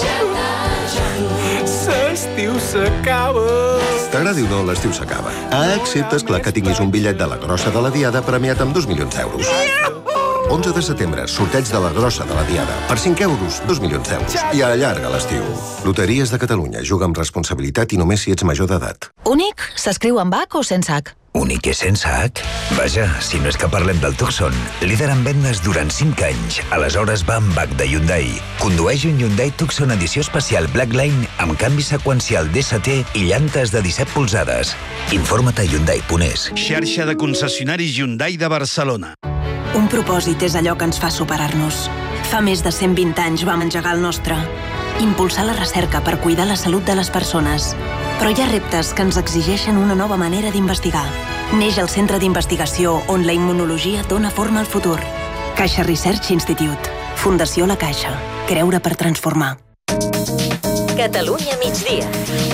L'estiu s'acaba! T'agradi o no, l'estiu s'acaba. Excepte, esclar, que tinguis un bitllet de la grossa de la Diada premiat amb 2 milions d'euros. 11 de setembre, sorteig de la grossa de la Diada. Per 5 euros, 2 milions d'euros. I allarga l'estiu. Loteries de Catalunya. Juga amb responsabilitat i només si ets major d'edat. Únic s'escriu amb H o sense H? Únic és sense H? Vaja, si no és que parlem del Tucson, líder en vendes durant 5 anys. Aleshores va amb H de Hyundai. Condueix un Hyundai Tucson edició especial Blackline amb canvi seqüencial DST i llantes de 17 polzades. Informa't a Hyundai.es. Xarxa de concessionaris Hyundai de Barcelona. Un propòsit és allò que ens fa superar-nos. Fa més de 120 anys vam engegar el nostre. Impulsar la recerca per cuidar la salut de les persones. Però hi ha reptes que ens exigeixen una nova manera d'investigar. Neix el Centre d'Investigació on la immunologia dona forma al futur. Caixa Research Institute. Fundació La Caixa. Creure per transformar. Catalunya migdia.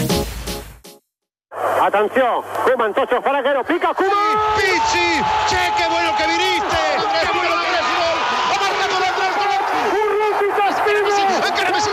Atención, Koeman, Tocho, Faraguero, pica, Koeman. Pizzi, che, qué bueno que viniste. Qué bueno que eres gol. Ha marcado el gol. Urruti, encara Messi.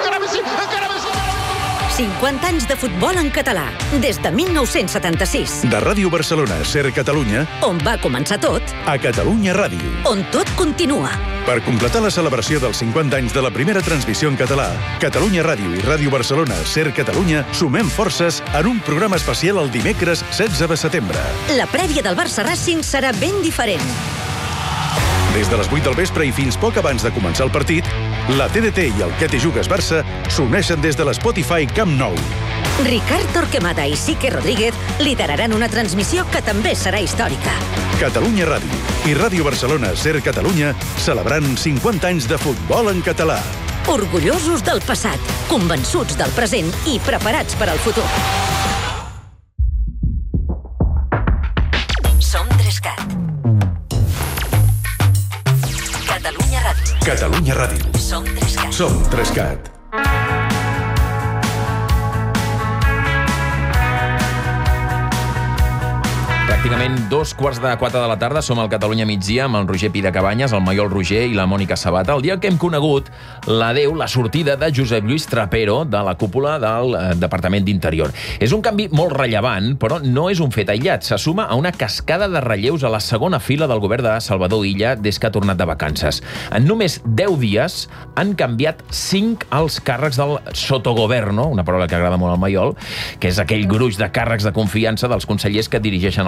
50 anys de futbol en català, des de 1976. De Ràdio Barcelona, Ser Catalunya, On va començar tot, a Catalunya Ràdio. On tot continua. Per completar la celebració dels 50 anys de la primera transmissió en català, Catalunya Ràdio i Ràdio Barcelona, Ser Catalunya, sumem forces en un programa especial el dimecres 16 de setembre. La prèvia del Barça Racing serà ben diferent. Des de les 8 del vespre i fins poc abans de començar el partit, la TDT i el Que te jugues Barça s'uneixen des de l'Spotify Camp Nou. Ricard Torquemada i Sique Rodríguez lideraran una transmissió que també serà històrica. Catalunya Ràdio i Ràdio Barcelona, Ser Catalunya, celebrant 50 anys de futbol en català. Orgullosos del passat, convençuts del present i preparats per al futur. Som 3CAT. Catalunya Ràdio. Catalunya Ràdio. Som 3CAT. Som 3CAT. Pràcticament 3:45 de la tarda som al Catalunya migdia amb el Roger Pidecabanyes, el Maiol Roger i la Mònica Sabata. El dia que hem conegut l'adeu, la sortida de Josep Lluís Trapero de la cúpula del Departament d'Interior. És un canvi molt rellevant, però no és un fet aïllat. Se suma a una cascada de relleus a la segona fila del govern de Salvador Illa des que ha tornat de vacances. En només 10 dies han canviat 5 alts càrrecs del sotogoverno, una paraula que agrada molt al Maiol, que és aquell gruix de càrrecs de confiança dels consellers que dirigeixen el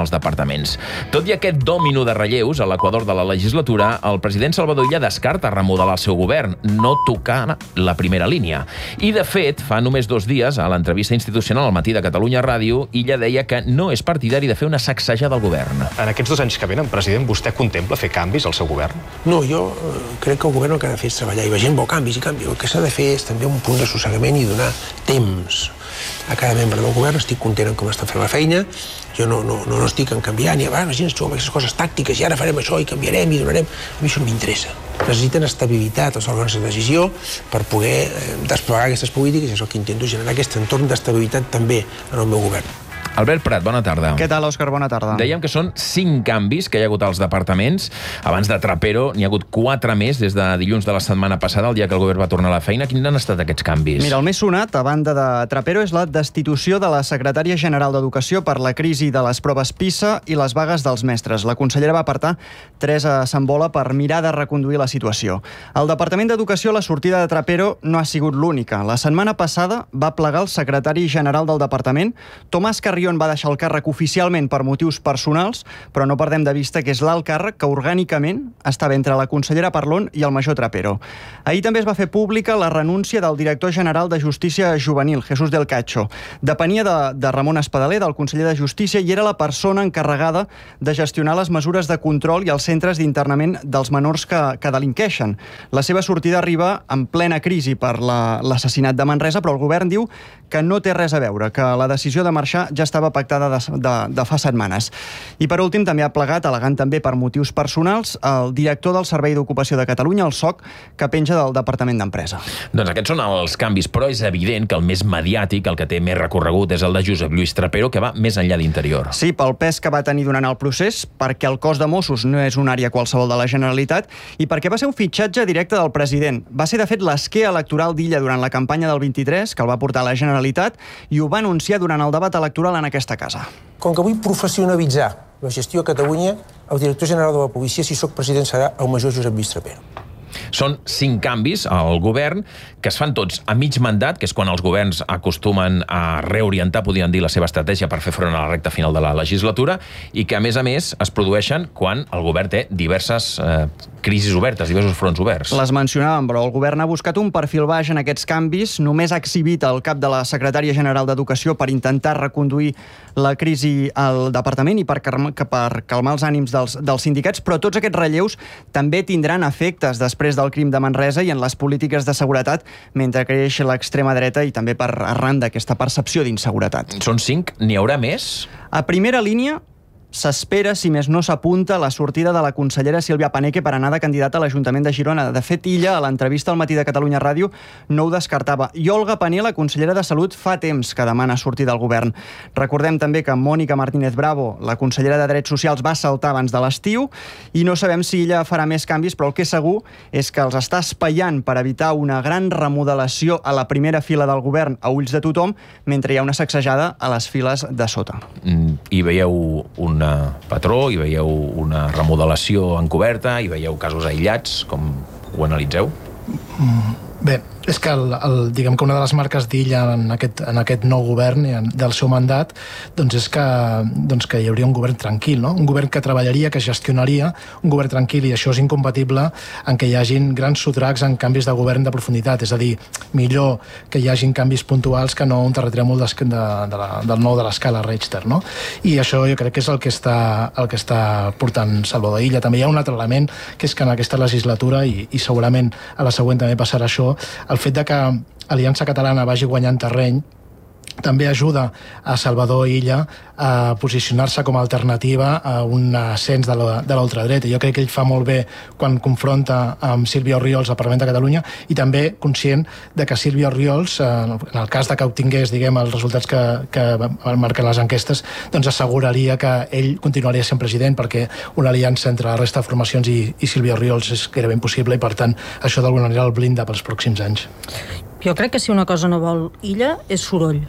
dels departaments. Tot i aquest dòmino de relleus a l'equador de la legislatura, el president Salvador Illa descarta remodelar el seu govern, no tocar la primera línia. I, de fet, fa només 2 dies, a l'entrevista institucional al Matí de Catalunya Ràdio, Illa deia que no és partidari de fer una sacsejada al govern. En aquests 2 anys que venen, president, vostè contempla fer canvis al seu govern? No, jo crec que el govern el que ha de fer és treballar, i la gent vol canvis i canvis. El que s'ha de fer és també un punt d'assossegament i donar temps a cada membre del govern. Estic content en com està fent la feina. Jo no estic en canviar ni abans, imagina't, amb aquestes coses tàctiques, i ara farem això i canviarem i donarem. A mi això no m'interessa. Necessiten estabilitat els òrgans de decisió per poder desplegar aquestes polítiques, i és el que intento, generar aquest entorn d'estabilitat també en el meu govern. Albert Prat, bona tarda. Què tal, Òscar? Bona tarda. Dèiem que són 5 canvis que hi ha hagut als departaments. Abans de Trapero n'hi ha hagut 4 més des de dilluns de la setmana passada, el dia que el govern va tornar a la feina. Quins han estat aquests canvis? Mira, el més sonat, a banda de Trapero, és la destitució de la secretària general d'Educació per la crisi de les proves PISA i les vagues dels mestres. La consellera va apartar Teresa Sambola per mirar de reconduir la situació. Al Departament d'Educació, la sortida de Trapero no ha sigut l'única. La setmana passada va plegar el secretari general del departament, Tomàs Carrió, va deixar el càrrec oficialment per motius personals, però no perdem de vista que és l'alt càrrec que orgànicament estava entre la consellera Parlon i el major Trapero. Ahir també es va fer pública la renúncia del director general de Justícia Juvenil, Jesús del Cacho. Depenia de Ramon Espadaler, del conseller de Justícia, i era la persona encarregada de gestionar les mesures de control i els centres d'internament dels menors que delinqueixen. La seva sortida arriba en plena crisi per l'assassinat de Manresa, però el govern diu que no té res a veure, que la decisió de marxar ja estava pactada de fa setmanes. I per últim també ha plegat, al·legant també per motius personals, el director del Servei d'Ocupació de Catalunya, el SOC, que penja del Departament d'Empresa. Doncs aquests són els canvis, però és evident que el més mediàtic, el que té més recorregut, és el de Josep Lluís Trapero, que va més enllà d'Interior. Sí, pel pes que va tenir durant el procés, perquè el cos de Mossos no és una àrea qualsevol de la Generalitat, i perquè va ser un fitxatge directe del president. Va ser, de fet, l'esquer electoral d'Illa durant la campanya del 23, que el va portar a la Generalitat, i ho va anunciar durant el debat electoral en aquesta casa. Com que vull professionalitzar la gestió a Catalunya, el director general de la policia, si sóc president, serà el major Josep Lluís Trapero. Són 5 canvis al govern que es fan tots a mig mandat, que és quan els governs acostumen a reorientar, podríem dir, la seva estratègia per fer front a la recta final de la legislatura, i que, a més, es produeixen quan el govern té diverses crisis obertes, diversos fronts oberts. Les mencionàvem, però el govern ha buscat un perfil baix en aquests canvis, només ha exhibit el cap de la secretària general d'Educació per intentar reconduir la crisi al departament i per calmar els ànims dels sindicats, però tots aquests relleus també tindran efectes després del crim de Manresa i en les polítiques de seguretat mentre creix l'extrema dreta i també per arran d'aquesta percepció d'inseguretat. Són 5? N'hi haurà més? A primera línia, s'espera, si més no s'apunta, la sortida de la consellera Sílvia Paneque per anar de candidata a l'Ajuntament de Girona. De fet, Illa, a l'entrevista al Matí de Catalunya Ràdio, no ho descartava. I Olga Pané, la consellera de Salut, fa temps que demana sortir del govern. Recordem també que Mònica Martínez Bravo, la consellera de Drets Socials, va saltar abans de l'estiu i no sabem si Illa farà més canvis, però el que és segur és que els està espaiant per evitar una gran remodelació a la primera fila del govern a ulls de tothom, mentre hi ha una sacsejada a les files de sota. I veieu un patró, hi veieu una remodelació encoberta, hi veieu casos aïllats, com ho analitzeu? Bé, és que diguem que una de les marques d'Illa en aquest nou govern del seu mandat és que hi hauria un govern tranquil, no? Un govern que treballaria, que gestionaria, un govern tranquil, i això és incompatible en què hi hagin grans sotracs en canvis de govern de profunditat, és a dir, millor que hi hagin canvis puntuals que no un terratrèmol del nou de l'escala Richter, no? I això jo crec que és el que està portant Salvador Illa. També hi ha un altre element, que és que en aquesta legislatura, i segurament a la següent també passarà això, el fet de que Aliança Catalana vagi guanyant terreny també ajuda a Salvador Illa a posicionar-se com a alternativa a un ascens de l'ultradreta. Jo crec que ell fa molt bé quan confronta amb Sílvia Orriols al Parlament de Catalunya, i també conscient de que Sílvia Orriols, en el cas de que obtingués, els resultats que marquen les enquestes, asseguraria que ell continuaria sent president, perquè una aliança entre la resta de formacions i Sílvia Orriols és gairebé impossible, i per tant això d'alguna manera el blinda pels pròxims anys. Jo crec que si una cosa no vol Illa és soroll.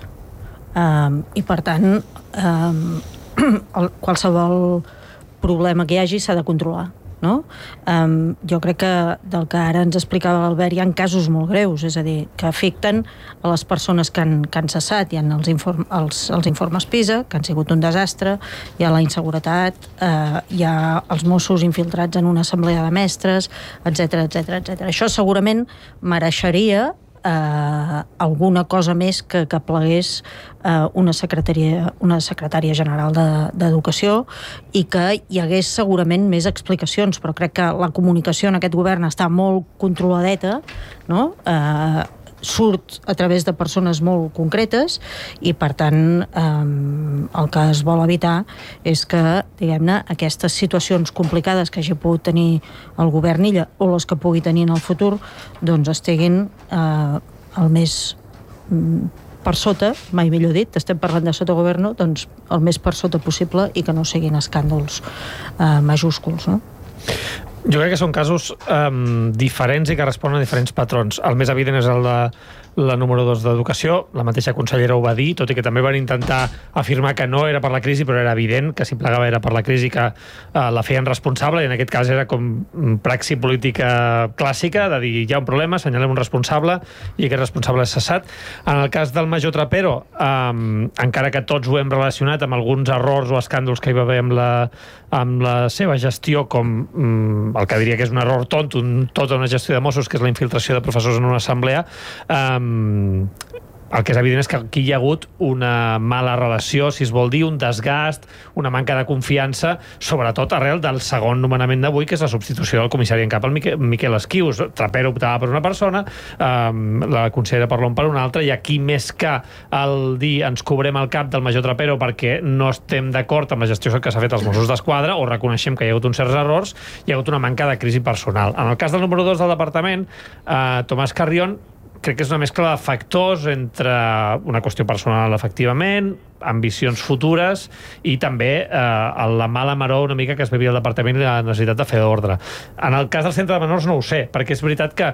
I per tant qualsevol problema que hi hagi s'ha de controlar. no? Jo crec que del que ara ens explicava l'Albert hi ha casos molt greus, és a dir, que afecten a les persones que han cessat. Hi ha els informes PISA, que han sigut un desastre, hi ha la inseguretat, hi ha els Mossos infiltrats en una assemblea de mestres, etc. Això segurament mereixeria alguna cosa més que plegués una secretària general d'Educació i que hi hagués segurament més explicacions, però crec que la comunicació en aquest govern està molt controladeta, no? Surt a través de persones molt concretes i, per tant, el que es vol evitar és que, diguem-ne, aquestes situacions complicades que hagi pogut tenir el govern Illa o les que pugui tenir en el futur, doncs estiguin el més per sota, mai millor dit, estem parlant de sotogoverno, doncs el més per sota possible i que no siguin escàndols majúsculs, no? Jo crec que són casos diferents i que responen a diferents patrons. El més evident és el de la número 2 d'Educació. La mateixa consellera ho va dir, tot i que també van intentar afirmar que no era per la crisi, però era evident que si plegava era per la crisi, que la feien responsable, i en aquest cas era com praxi política clàssica, de dir, hi ha un problema, assenyalem un responsable, i aquest responsable és cessat. En el cas del major Trapero, encara que tots ho hem relacionat amb alguns errors o escàndols que hi va haver amb la seva gestió, com el que diria que és un error tonto, tota una gestió de Mossos, que és la infiltració de professors en una assemblea, el que és evident és que aquí hi ha hagut una mala relació, si es vol dir, un desgast, una manca de confiança, sobretot arrel del segon nomenament d'avui, que és la substitució del comissari en cap, el Miquel Esquius. Trapero optava per una persona, la consellera Parlon per una altra, i aquí, més que el dir ens cobrem el cap del major Trapero perquè no estem d'acord amb la gestió que s'ha fet als Mossos d'Esquadra, o reconeixem que hi ha hagut uns certs errors, hi ha hagut una manca de crisi personal. En el cas del número 2 del departament, Tomàs Carrión, crec que és una mescla de factors entre una qüestió personal, efectivament, ambicions futures i també la mala maror una mica que es vivia al departament i la necessitat de fer ordre. En el cas del centre de menors no ho sé, perquè és veritat que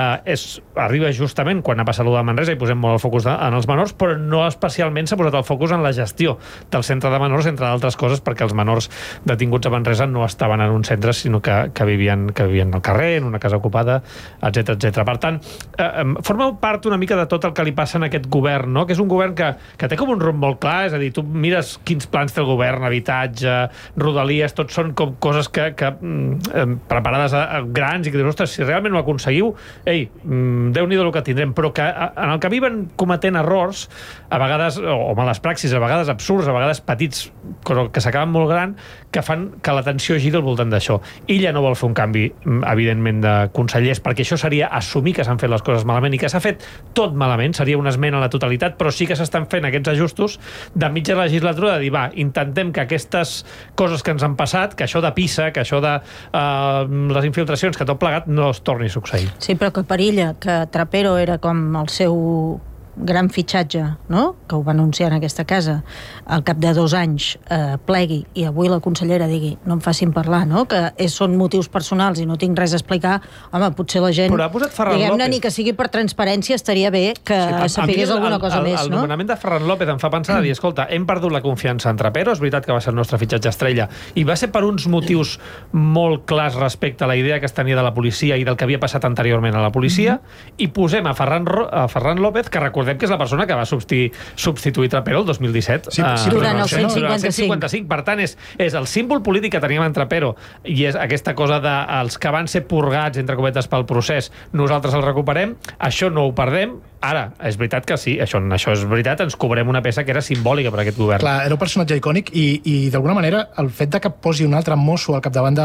arriba justament quan ha passat allò de Manresa i posem molt el focus en els menors, però no especialment s'ha posat el focus en la gestió del centre de menors, entre d'altres coses, perquè els menors detinguts a Manresa no estaven en un centre, sinó que vivien al carrer, en una casa ocupada, etc. Per tant, forma part una mica de tot el que li passa en aquest govern, no? Que és un govern que té com un rumb molt clar, és a dir, tu mires quins plans té el govern, habitatge, rodalies, tots són com coses que preparades grans i que dius, ostres, si realment ho aconseguiu, Déu-n'hi-do el que tindrem, però que en el camí van cometent errors, a vegades, o males praxis, a vegades absurds, a vegades petits, però que s'acaben molt gran, que fan que l'atenció giri al voltant d'això. Ella no vol fer un canvi, evidentment, de consellers, perquè això seria assumir que s'han fet les coses malament i que s'ha fet tot malament, seria una esmena a la totalitat, però sí que s'estan fent aquests ajustos de mitja legislatura, de dir, intentem que aquestes coses que ens han passat, que això de PISA, que això de les infiltracions, que tot plegat, no es torni a succeir. Sí, però que per ella, que Trapero era com el seu gran fitxatge, no?, que ho va anunciar en aquesta casa, al cap de 2 anys plegui i avui la consellera digui no em facin parlar, no?, que són motius personals i no tinc res a explicar, home, potser la gent, diguem-ne, ni que sigui per transparència, estaria bé que sapigués alguna cosa més, no? El nomenament de Ferran López em fa pensar de dir, escolta, hem perdut la confiança en Trapero, és veritat que va ser el nostre fitxatge estrella, i va ser per uns motius molt clars respecte a la idea que es tenia de la policia i del que havia passat anteriorment a la policia, i posem a Ferran López, que recordem que és la persona que va substituir Trapero el 2017. Durant el 155. Per tant, és el símbol polític que teníem en Trapero i és aquesta cosa dels que van ser purgats, entre cometes, pel procés, nosaltres el recuperem, això no ho perdem. Ara, és veritat que sí, això és veritat, ens cobrem una peça que era simbòlica per aquest govern. Clar, era un personatge icònic i d'alguna manera el fet de que posi un altre mosso al capdavant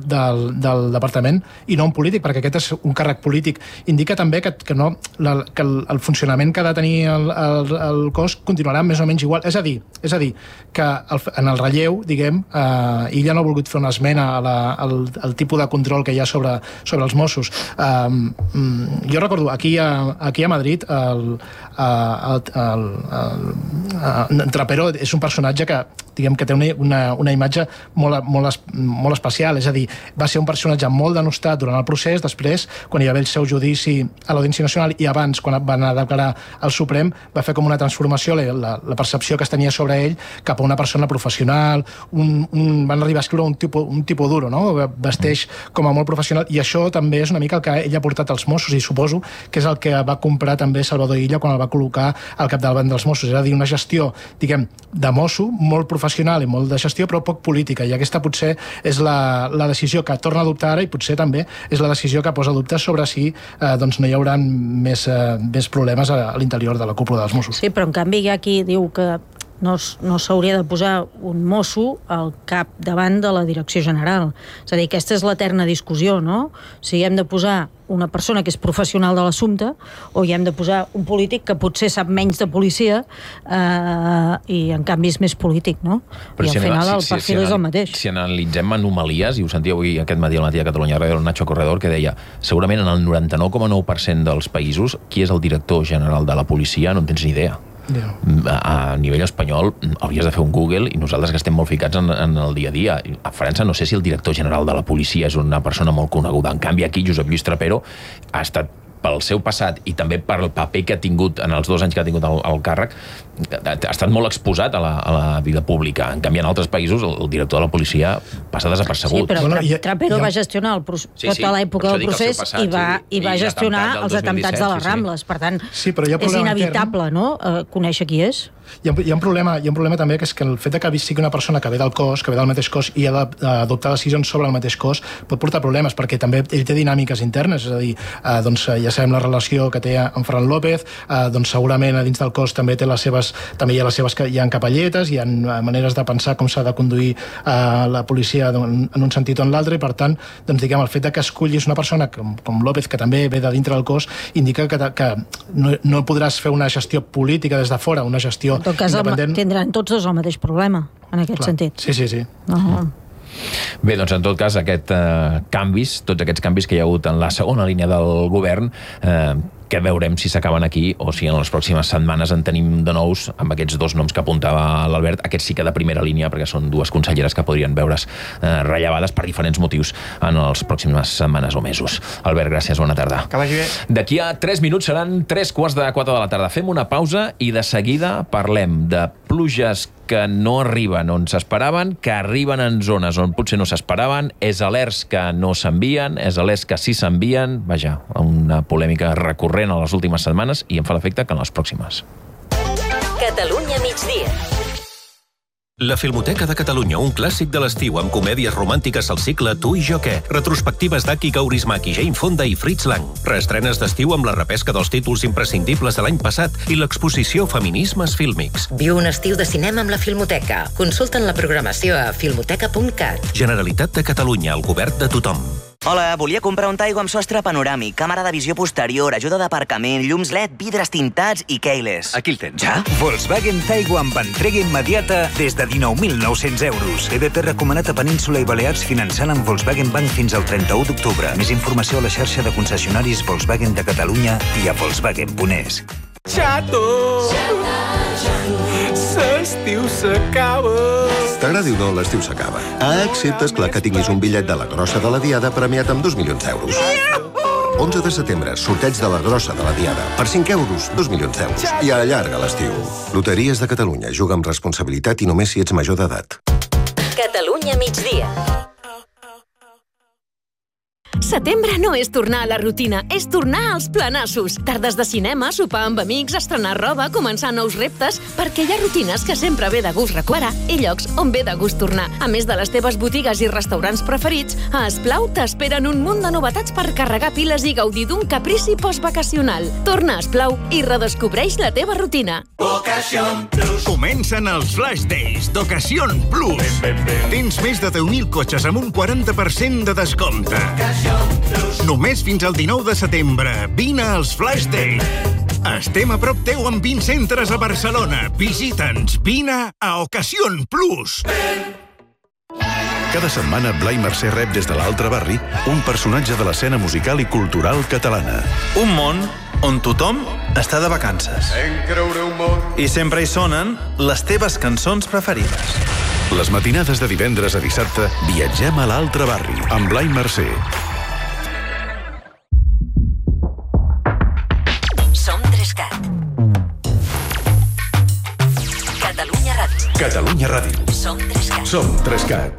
del departament i no un polític, perquè aquest és un càrrec polític, indica també que el funcionament que ha de tenir el cos continuarà més o menys igual. És a dir, que en el relleu, diguem, ella no ha volgut fer una esmena al tipus de control que hi ha sobre els Mossos. Jo recordo, aquí a Madrid, Trapero és un personatge que diguem que té una imatge molt especial, és a dir, va ser un personatge molt denostat durant el procés, després, quan hi va haver el seu judici a l'Audiència Nacional i abans, quan van anar a declarar al Suprem, va fer com una transformació, la percepció que es tenia sobre ell cap a una persona professional, van arribar a escriure un tipus duro, no? Vesteix com a molt professional, i això també és una mica el que ell ha portat als Mossos, i suposo que és el que va comprar també Salvador Illa quan el va col·locar al capdavant dels Mossos, és a dir, una gestió, diguem, de mosso, molt professional i molt de gestió, però poc política, i aquesta potser és la decisió que torna a adoptar ara, i potser també és la decisió que posa dubtes sobre si no hi haurà més problemes a l'interior de la cúpula dels Mossos. Sí, però en canvi hi ha qui diu que no s'hauria de posar un mosso al capdavant de la direcció general. És a dir, aquesta és l'eterna discussió, no? Si hem de posar una persona que és professional de l'assumpte o hi hem de posar un polític que potser sap menys de policia i en canvi és més polític, no? I al final el perfil és el mateix. Si analitzem anomalies, i ho sentia avui aquest matí al matí a Catalunya Ràdio, el Nacho Corredor, que deia, segurament en el 99,9% dels països, qui és el director general de la policia no en tens ni idea. A nivell espanyol hauries de fer un Google, i nosaltres que estem molt ficats en el dia a dia. A França no sé si el director general de la policia és una persona molt coneguda. En canvi aquí Josep Lluís Trapero ha estat, pel seu passat i també per el paper que ha tingut en els 2 anys que ha tingut el càrrec, ha estat molt exposat a la vida pública. En canvi, en altres països, el director de la policia passa desapercebut. Sí, però Trapero va gestionar tota l'època del procés i va gestionar els atemptats de les Rambles. Per tant, és inevitable, no?, conèixer qui és. Hi ha un problema també, que és que el fet que sigui una persona que ve del cos, que ve del mateix cos i ha d'adoptar decisions sobre el mateix cos pot portar problemes, perquè també ell té dinàmiques internes, és a dir, ja sabem la relació que té amb Ferran López, segurament a dins del cos també hi ha les seves hi ha capelletes, hi ha maneres de pensar com s'ha de conduir la policia en un sentit o en l'altre, i per tant, diguem, el fet que escollis una persona com López, que també ve de dintre del cos, indica que no podràs fer una gestió política des de fora, una gestió en tot cas, tindran tots dos el mateix problema, en aquest sentit. Sí. Bé, doncs en tot cas, tots aquests canvis que hi ha hagut en la segona línia del govern, que veurem si s'acaben aquí o si en les pròximes setmanes en tenim de nous amb aquests 2 noms que apuntava l'Albert, aquests sí que de primera línia, perquè són 2 conselleres que podrien veure's rellevades per diferents motius en les pròximes setmanes o mesos. Albert, gràcies, bona tarda. Que vagi bé. D'aquí a 3 minuts seran 3:45 de la tarda. Fem una pausa i de seguida parlem de pluges que no arriben on s'esperaven, que arriben en zones on potser no s'esperaven, és alerts que no s'envien, és alerts que sí s'envien, vaja, una polèmica recurrent a les últimes setmanes i em fa l'efecte que en les pròximes. Catalunya migdia. La Filmoteca de Catalunya, un clàssic de l'estiu amb comèdies romàntiques al cicle Tu i jo què, retrospectives d'Aki Kaurismäki, Jane Fonda i Fritz Lang, reestrenes d'estiu amb la repesca dels títols imprescindibles de l'any passat i l'exposició Feminismes fílmics. Viu un estiu de cinema amb la Filmoteca. Consulta'n la programació a filmoteca.cat. Generalitat de Catalunya, el govern de tothom. Hola, volia comprar un Taigo amb sostre panoràmic, càmera de visió posterior, ajuda d'aparcament, llums LED, vidres tintats i keyless. Aquí el tens. Ja? Volkswagen Taigo amb entrega immediata des de 19.900 euros. EDP recomanat a Península i Balears finançant amb Volkswagen Bank fins al 31 d'octubre. Més informació a la xarxa de concessionaris Volkswagen de Catalunya i a Volkswagen.es. Xato! L'estiu s'acaba! T'agradi o no, l'estiu s'acaba. Excepte, esclar, que tinguis un bitllet de la grossa de la Diada premiat amb 2 milions d'euros. 11 de setembre, sorteig de la grossa de la Diada. Per 5 euros, 2 milions d'euros. I allarga l'estiu. Loteries de Catalunya. Juga amb responsabilitat i només si ets major d'edat. Catalunya migdia. Setembre no és tornar a la rutina, és tornar als planassos. Tardes de cinema, sopar amb amics, estrenar roba, començar nous reptes, perquè hi ha rutines que sempre ve de gust recuperar i llocs on ve de gust tornar. A més de les teves botigues i restaurants preferits, a Esplau t'esperen un munt de novetats per carregar piles i gaudir d'un caprici postvacacional. Torna a Esplau i redescobreix la teva rutina. Occasion Plus. Comencen els Flash Days d'Occasion Plus. Tens més de 10.000 cotxes amb un 40% de descompte. Només fins al 19 de setembre. Vine als Flash Days. Estem a prop teu amb 20 centres a Barcelona. Visita'ns. Vine a Occasion Plus. Cada setmana Blai Mercè rep des de l'altre barri un personatge de l'escena musical i cultural catalana. Un món on tothom està de vacances. I sempre hi sonen les teves cançons preferides. Les matinades de divendres a dissabte viatgem a l'altre barri, amb Blai Mercè. Som 3CAT. Catalunya Ràdio. Catalunya Ràdio. Som 3CAT. Som 3CAT.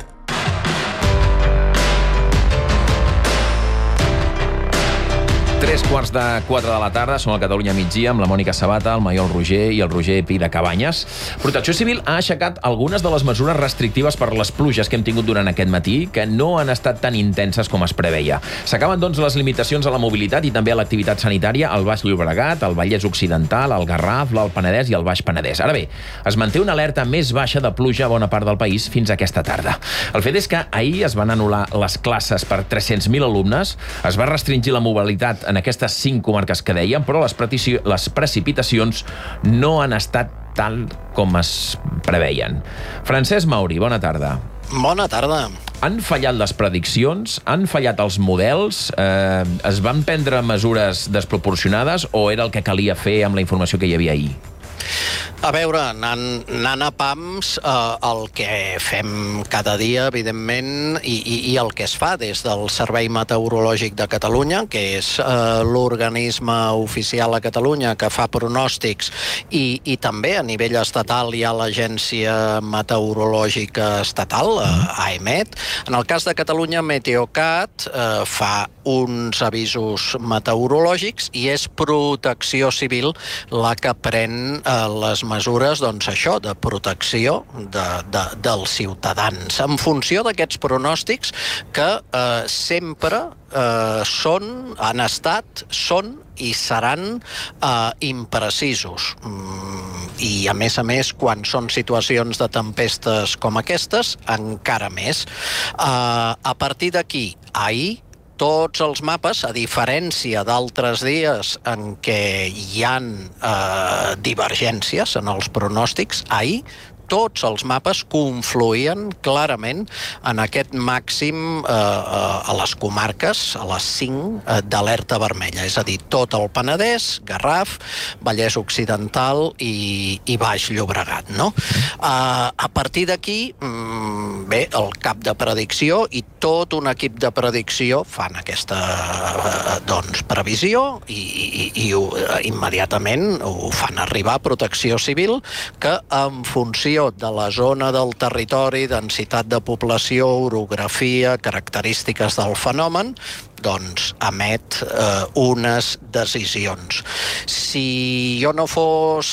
Tres quarts de 4 de la tarda, som al Catalunya Migdia amb la Mònica Sabata, el Maiol Roger i el Roger Pi de Cabanyes. Protecció Civil ha aixecat algunes de les mesures restrictives per les pluges que hem tingut durant aquest matí, que no han estat tan intenses com es preveia. S'acaben, doncs, les limitacions a la mobilitat i també a l'activitat sanitària al Baix Llobregat, al Vallès Occidental, al Garraf, l'Alt Penedès i al Baix Penedès. Ara bé, es manté una alerta més baixa de pluja a bona part del país fins a aquesta tarda. El fet és que ahir es van anul·lar les classes per 300.000 alumnes, es va restringir la mobilitat en aquestes 5 comarques que dèiem, però les precipitacions no han estat tal com es preveien. Francesc Mauri, bona tarda. Bona tarda. Han fallat les prediccions? Han fallat els models? Es van prendre mesures desproporcionades o era el que calia fer amb la informació que hi havia ahir? A veure, anant a pams, el que fem cada dia, evidentment, i el que es fa des del Servei Meteorològic de Catalunya, que és l'organisme oficial a Catalunya que fa pronòstics, i també a nivell estatal hi ha l'Agència Meteorològica Estatal, AEMET. En el cas de Catalunya, Meteocat fa uns avisos meteorològics i és Protecció Civil la que pren les mesures, doncs això, de protecció dels ciutadans, en funció d'aquests pronòstics que sempre han estat, són i seran imprecisos. I, a més, quan són situacions de tempestes com aquestes, encara més. A partir d'aquí, ahir, tots els mapes, a diferència d'altres dies en què hi ha divergències en els pronòstics, ahir tots els mapes confluïen clarament en aquest màxim a les comarques, a les 5 d'alerta vermella, és a dir, tot el Penedès, Garraf, Vallès Occidental i Baix Llobregat, no? A partir d'aquí, bé, el cap de predicció i tot un equip de predicció fan aquesta previsió i immediatament ho fan arribar a Protecció Civil, que en funció de la zona del territori, densitat de població, orografia, característiques del fenomen, doncs emet unes decisions. Si jo no fos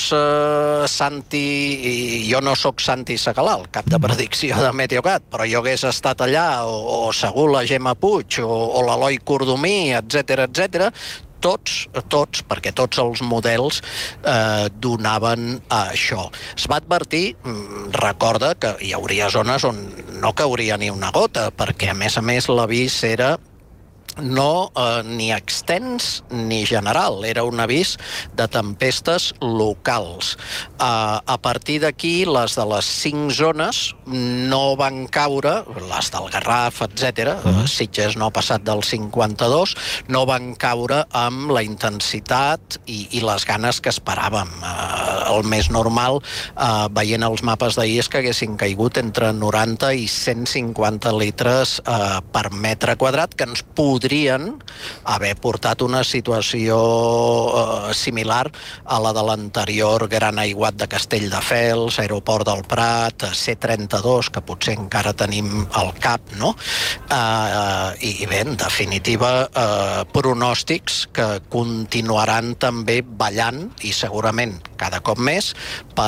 jo no sóc Santi Segalà, el cap de predicció de Meteocat, però jo hagués estat allà, o segur la Gemma Puig, o l'Eloi Cordomí, etc., tots, perquè tots els models donaven això. Es va advertir, recorda, que hi hauria zones on no cauria ni una gota, perquè, a més, l'avís era no ni extens ni general, era un avís de tempestes locals. A partir d'aquí, les de les 5 zones no van caure, les del Garraf, etc., Sitges no ha passat del 52, no van caure amb la intensitat i les ganes que esperàvem. El més normal, veient els mapes d'ahir, és que haguessin caigut entre 90 i 150 litres per metre quadrat, que ens podrien haver portat una situació similar a la de l'anterior gran aiguat de Castelldefels, Aeroport del Prat, C-32, que potser encara tenim al cap, no? I bé, en definitiva, pronòstics que continuaran també ballant, i segurament cada cop més, per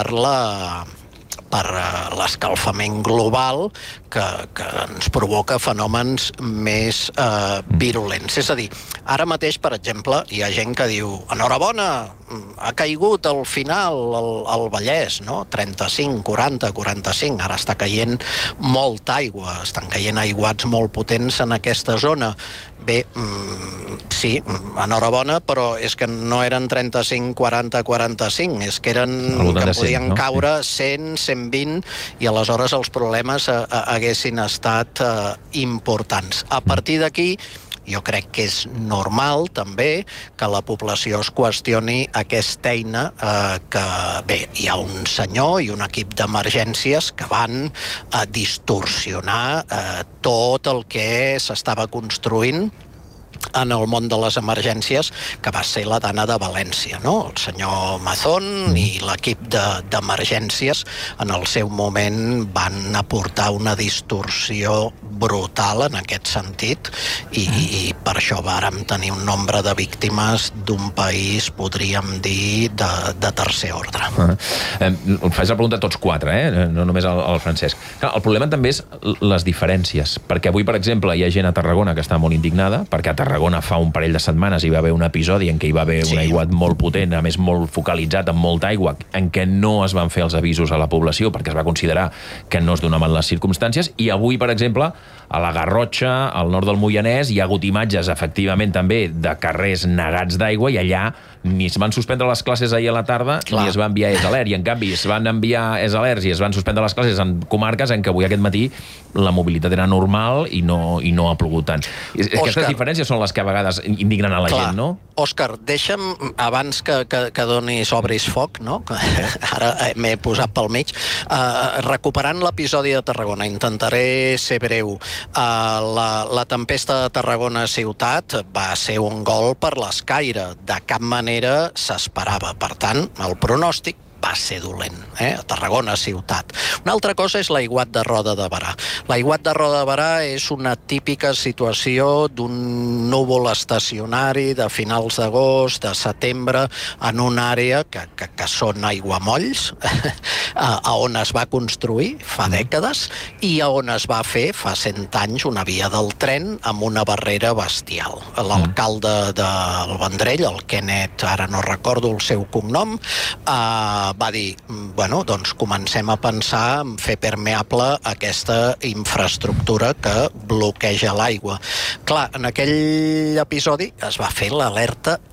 l'escalfament global que ens provoca fenòmens més virulents. És a dir, ara mateix, per exemple, hi ha gent que diu enhorabona, ha caigut al final al Vallès, no? 35, 40, 45, ara està caient molta aigua, estan caient aiguats molt potents en aquesta zona. Bé, sí, enhorabona, però és que no eren 35, 40, 45, és que podien caure 100, 120, i aleshores els problemes haguessin estat importants. A partir d'aquí, Jo crec que és normal, també, que la població es qüestioni aquesta eina que, bé, hi ha un senyor i un equip d'emergències que van distorsionar tot el que s'estava construint en el món de les emergències, que va ser la Dana de València, no? El senyor Mazón i l'equip d'emergències en el seu moment van aportar una distorsió brutal en aquest sentit i per això vàrem tenir un nombre de víctimes d'un país, podríem dir, de tercer ordre. Faig la pregunta a tots quatre, no només al Francesc. El problema també és les diferències, perquè avui, per exemple, hi ha gent a Tarragona que està molt indignada, perquè a Tarragona fa un parell de setmanes hi va haver un episodi en què hi va haver un aiguat molt potent, a més molt focalitzat, amb molta aigua, en què no es van fer els avisos a la població perquè es va considerar que no es donaven les circumstàncies, i avui, per exemple, a la Garrotxa, al nord del Moianès, hi ha hagut imatges, efectivament, també, de carrers negats d'aigua, i allà ni es van suspendre les classes ahir a la tarda, ni es va enviar ESALERT, i en canvi es van enviar ESALERTs i es van suspendre les classes en comarques en què avui aquest matí la mobilitat era normal i no ha plogut tant. Aquestes diferències són les que a vegades indignen a la gent, no? Òscar, deixa'm, abans que donis obris foc, no? Ara m'he posat pel mig, recuperant l'episodi de Tarragona, intentaré ser breu. La tempesta de Tarragona ciutat va ser un gol per l'escaire, de cap manera s'esperava. Per tant, el pronòstic va ser dolent, a Tarragona ciutat. Una altra cosa és l'aiguat de Roda de Berà. L'aiguat de Roda de Berà és una típica situació d'un núvol estacionari de finals d'agost, de setembre, en una àrea que són aiguamolls, on es va construir fa dècades i on es va fer fa 100 anys una via del tren amb una barrera bestial. L'alcalde del Vendrell, el Kenneth, ara no recordo el seu cognom, va dir, bueno, doncs comencem a pensar en fer permeable aquesta infraestructura que bloqueja l'aigua. Clar, en aquell episodi es va fer l'alerta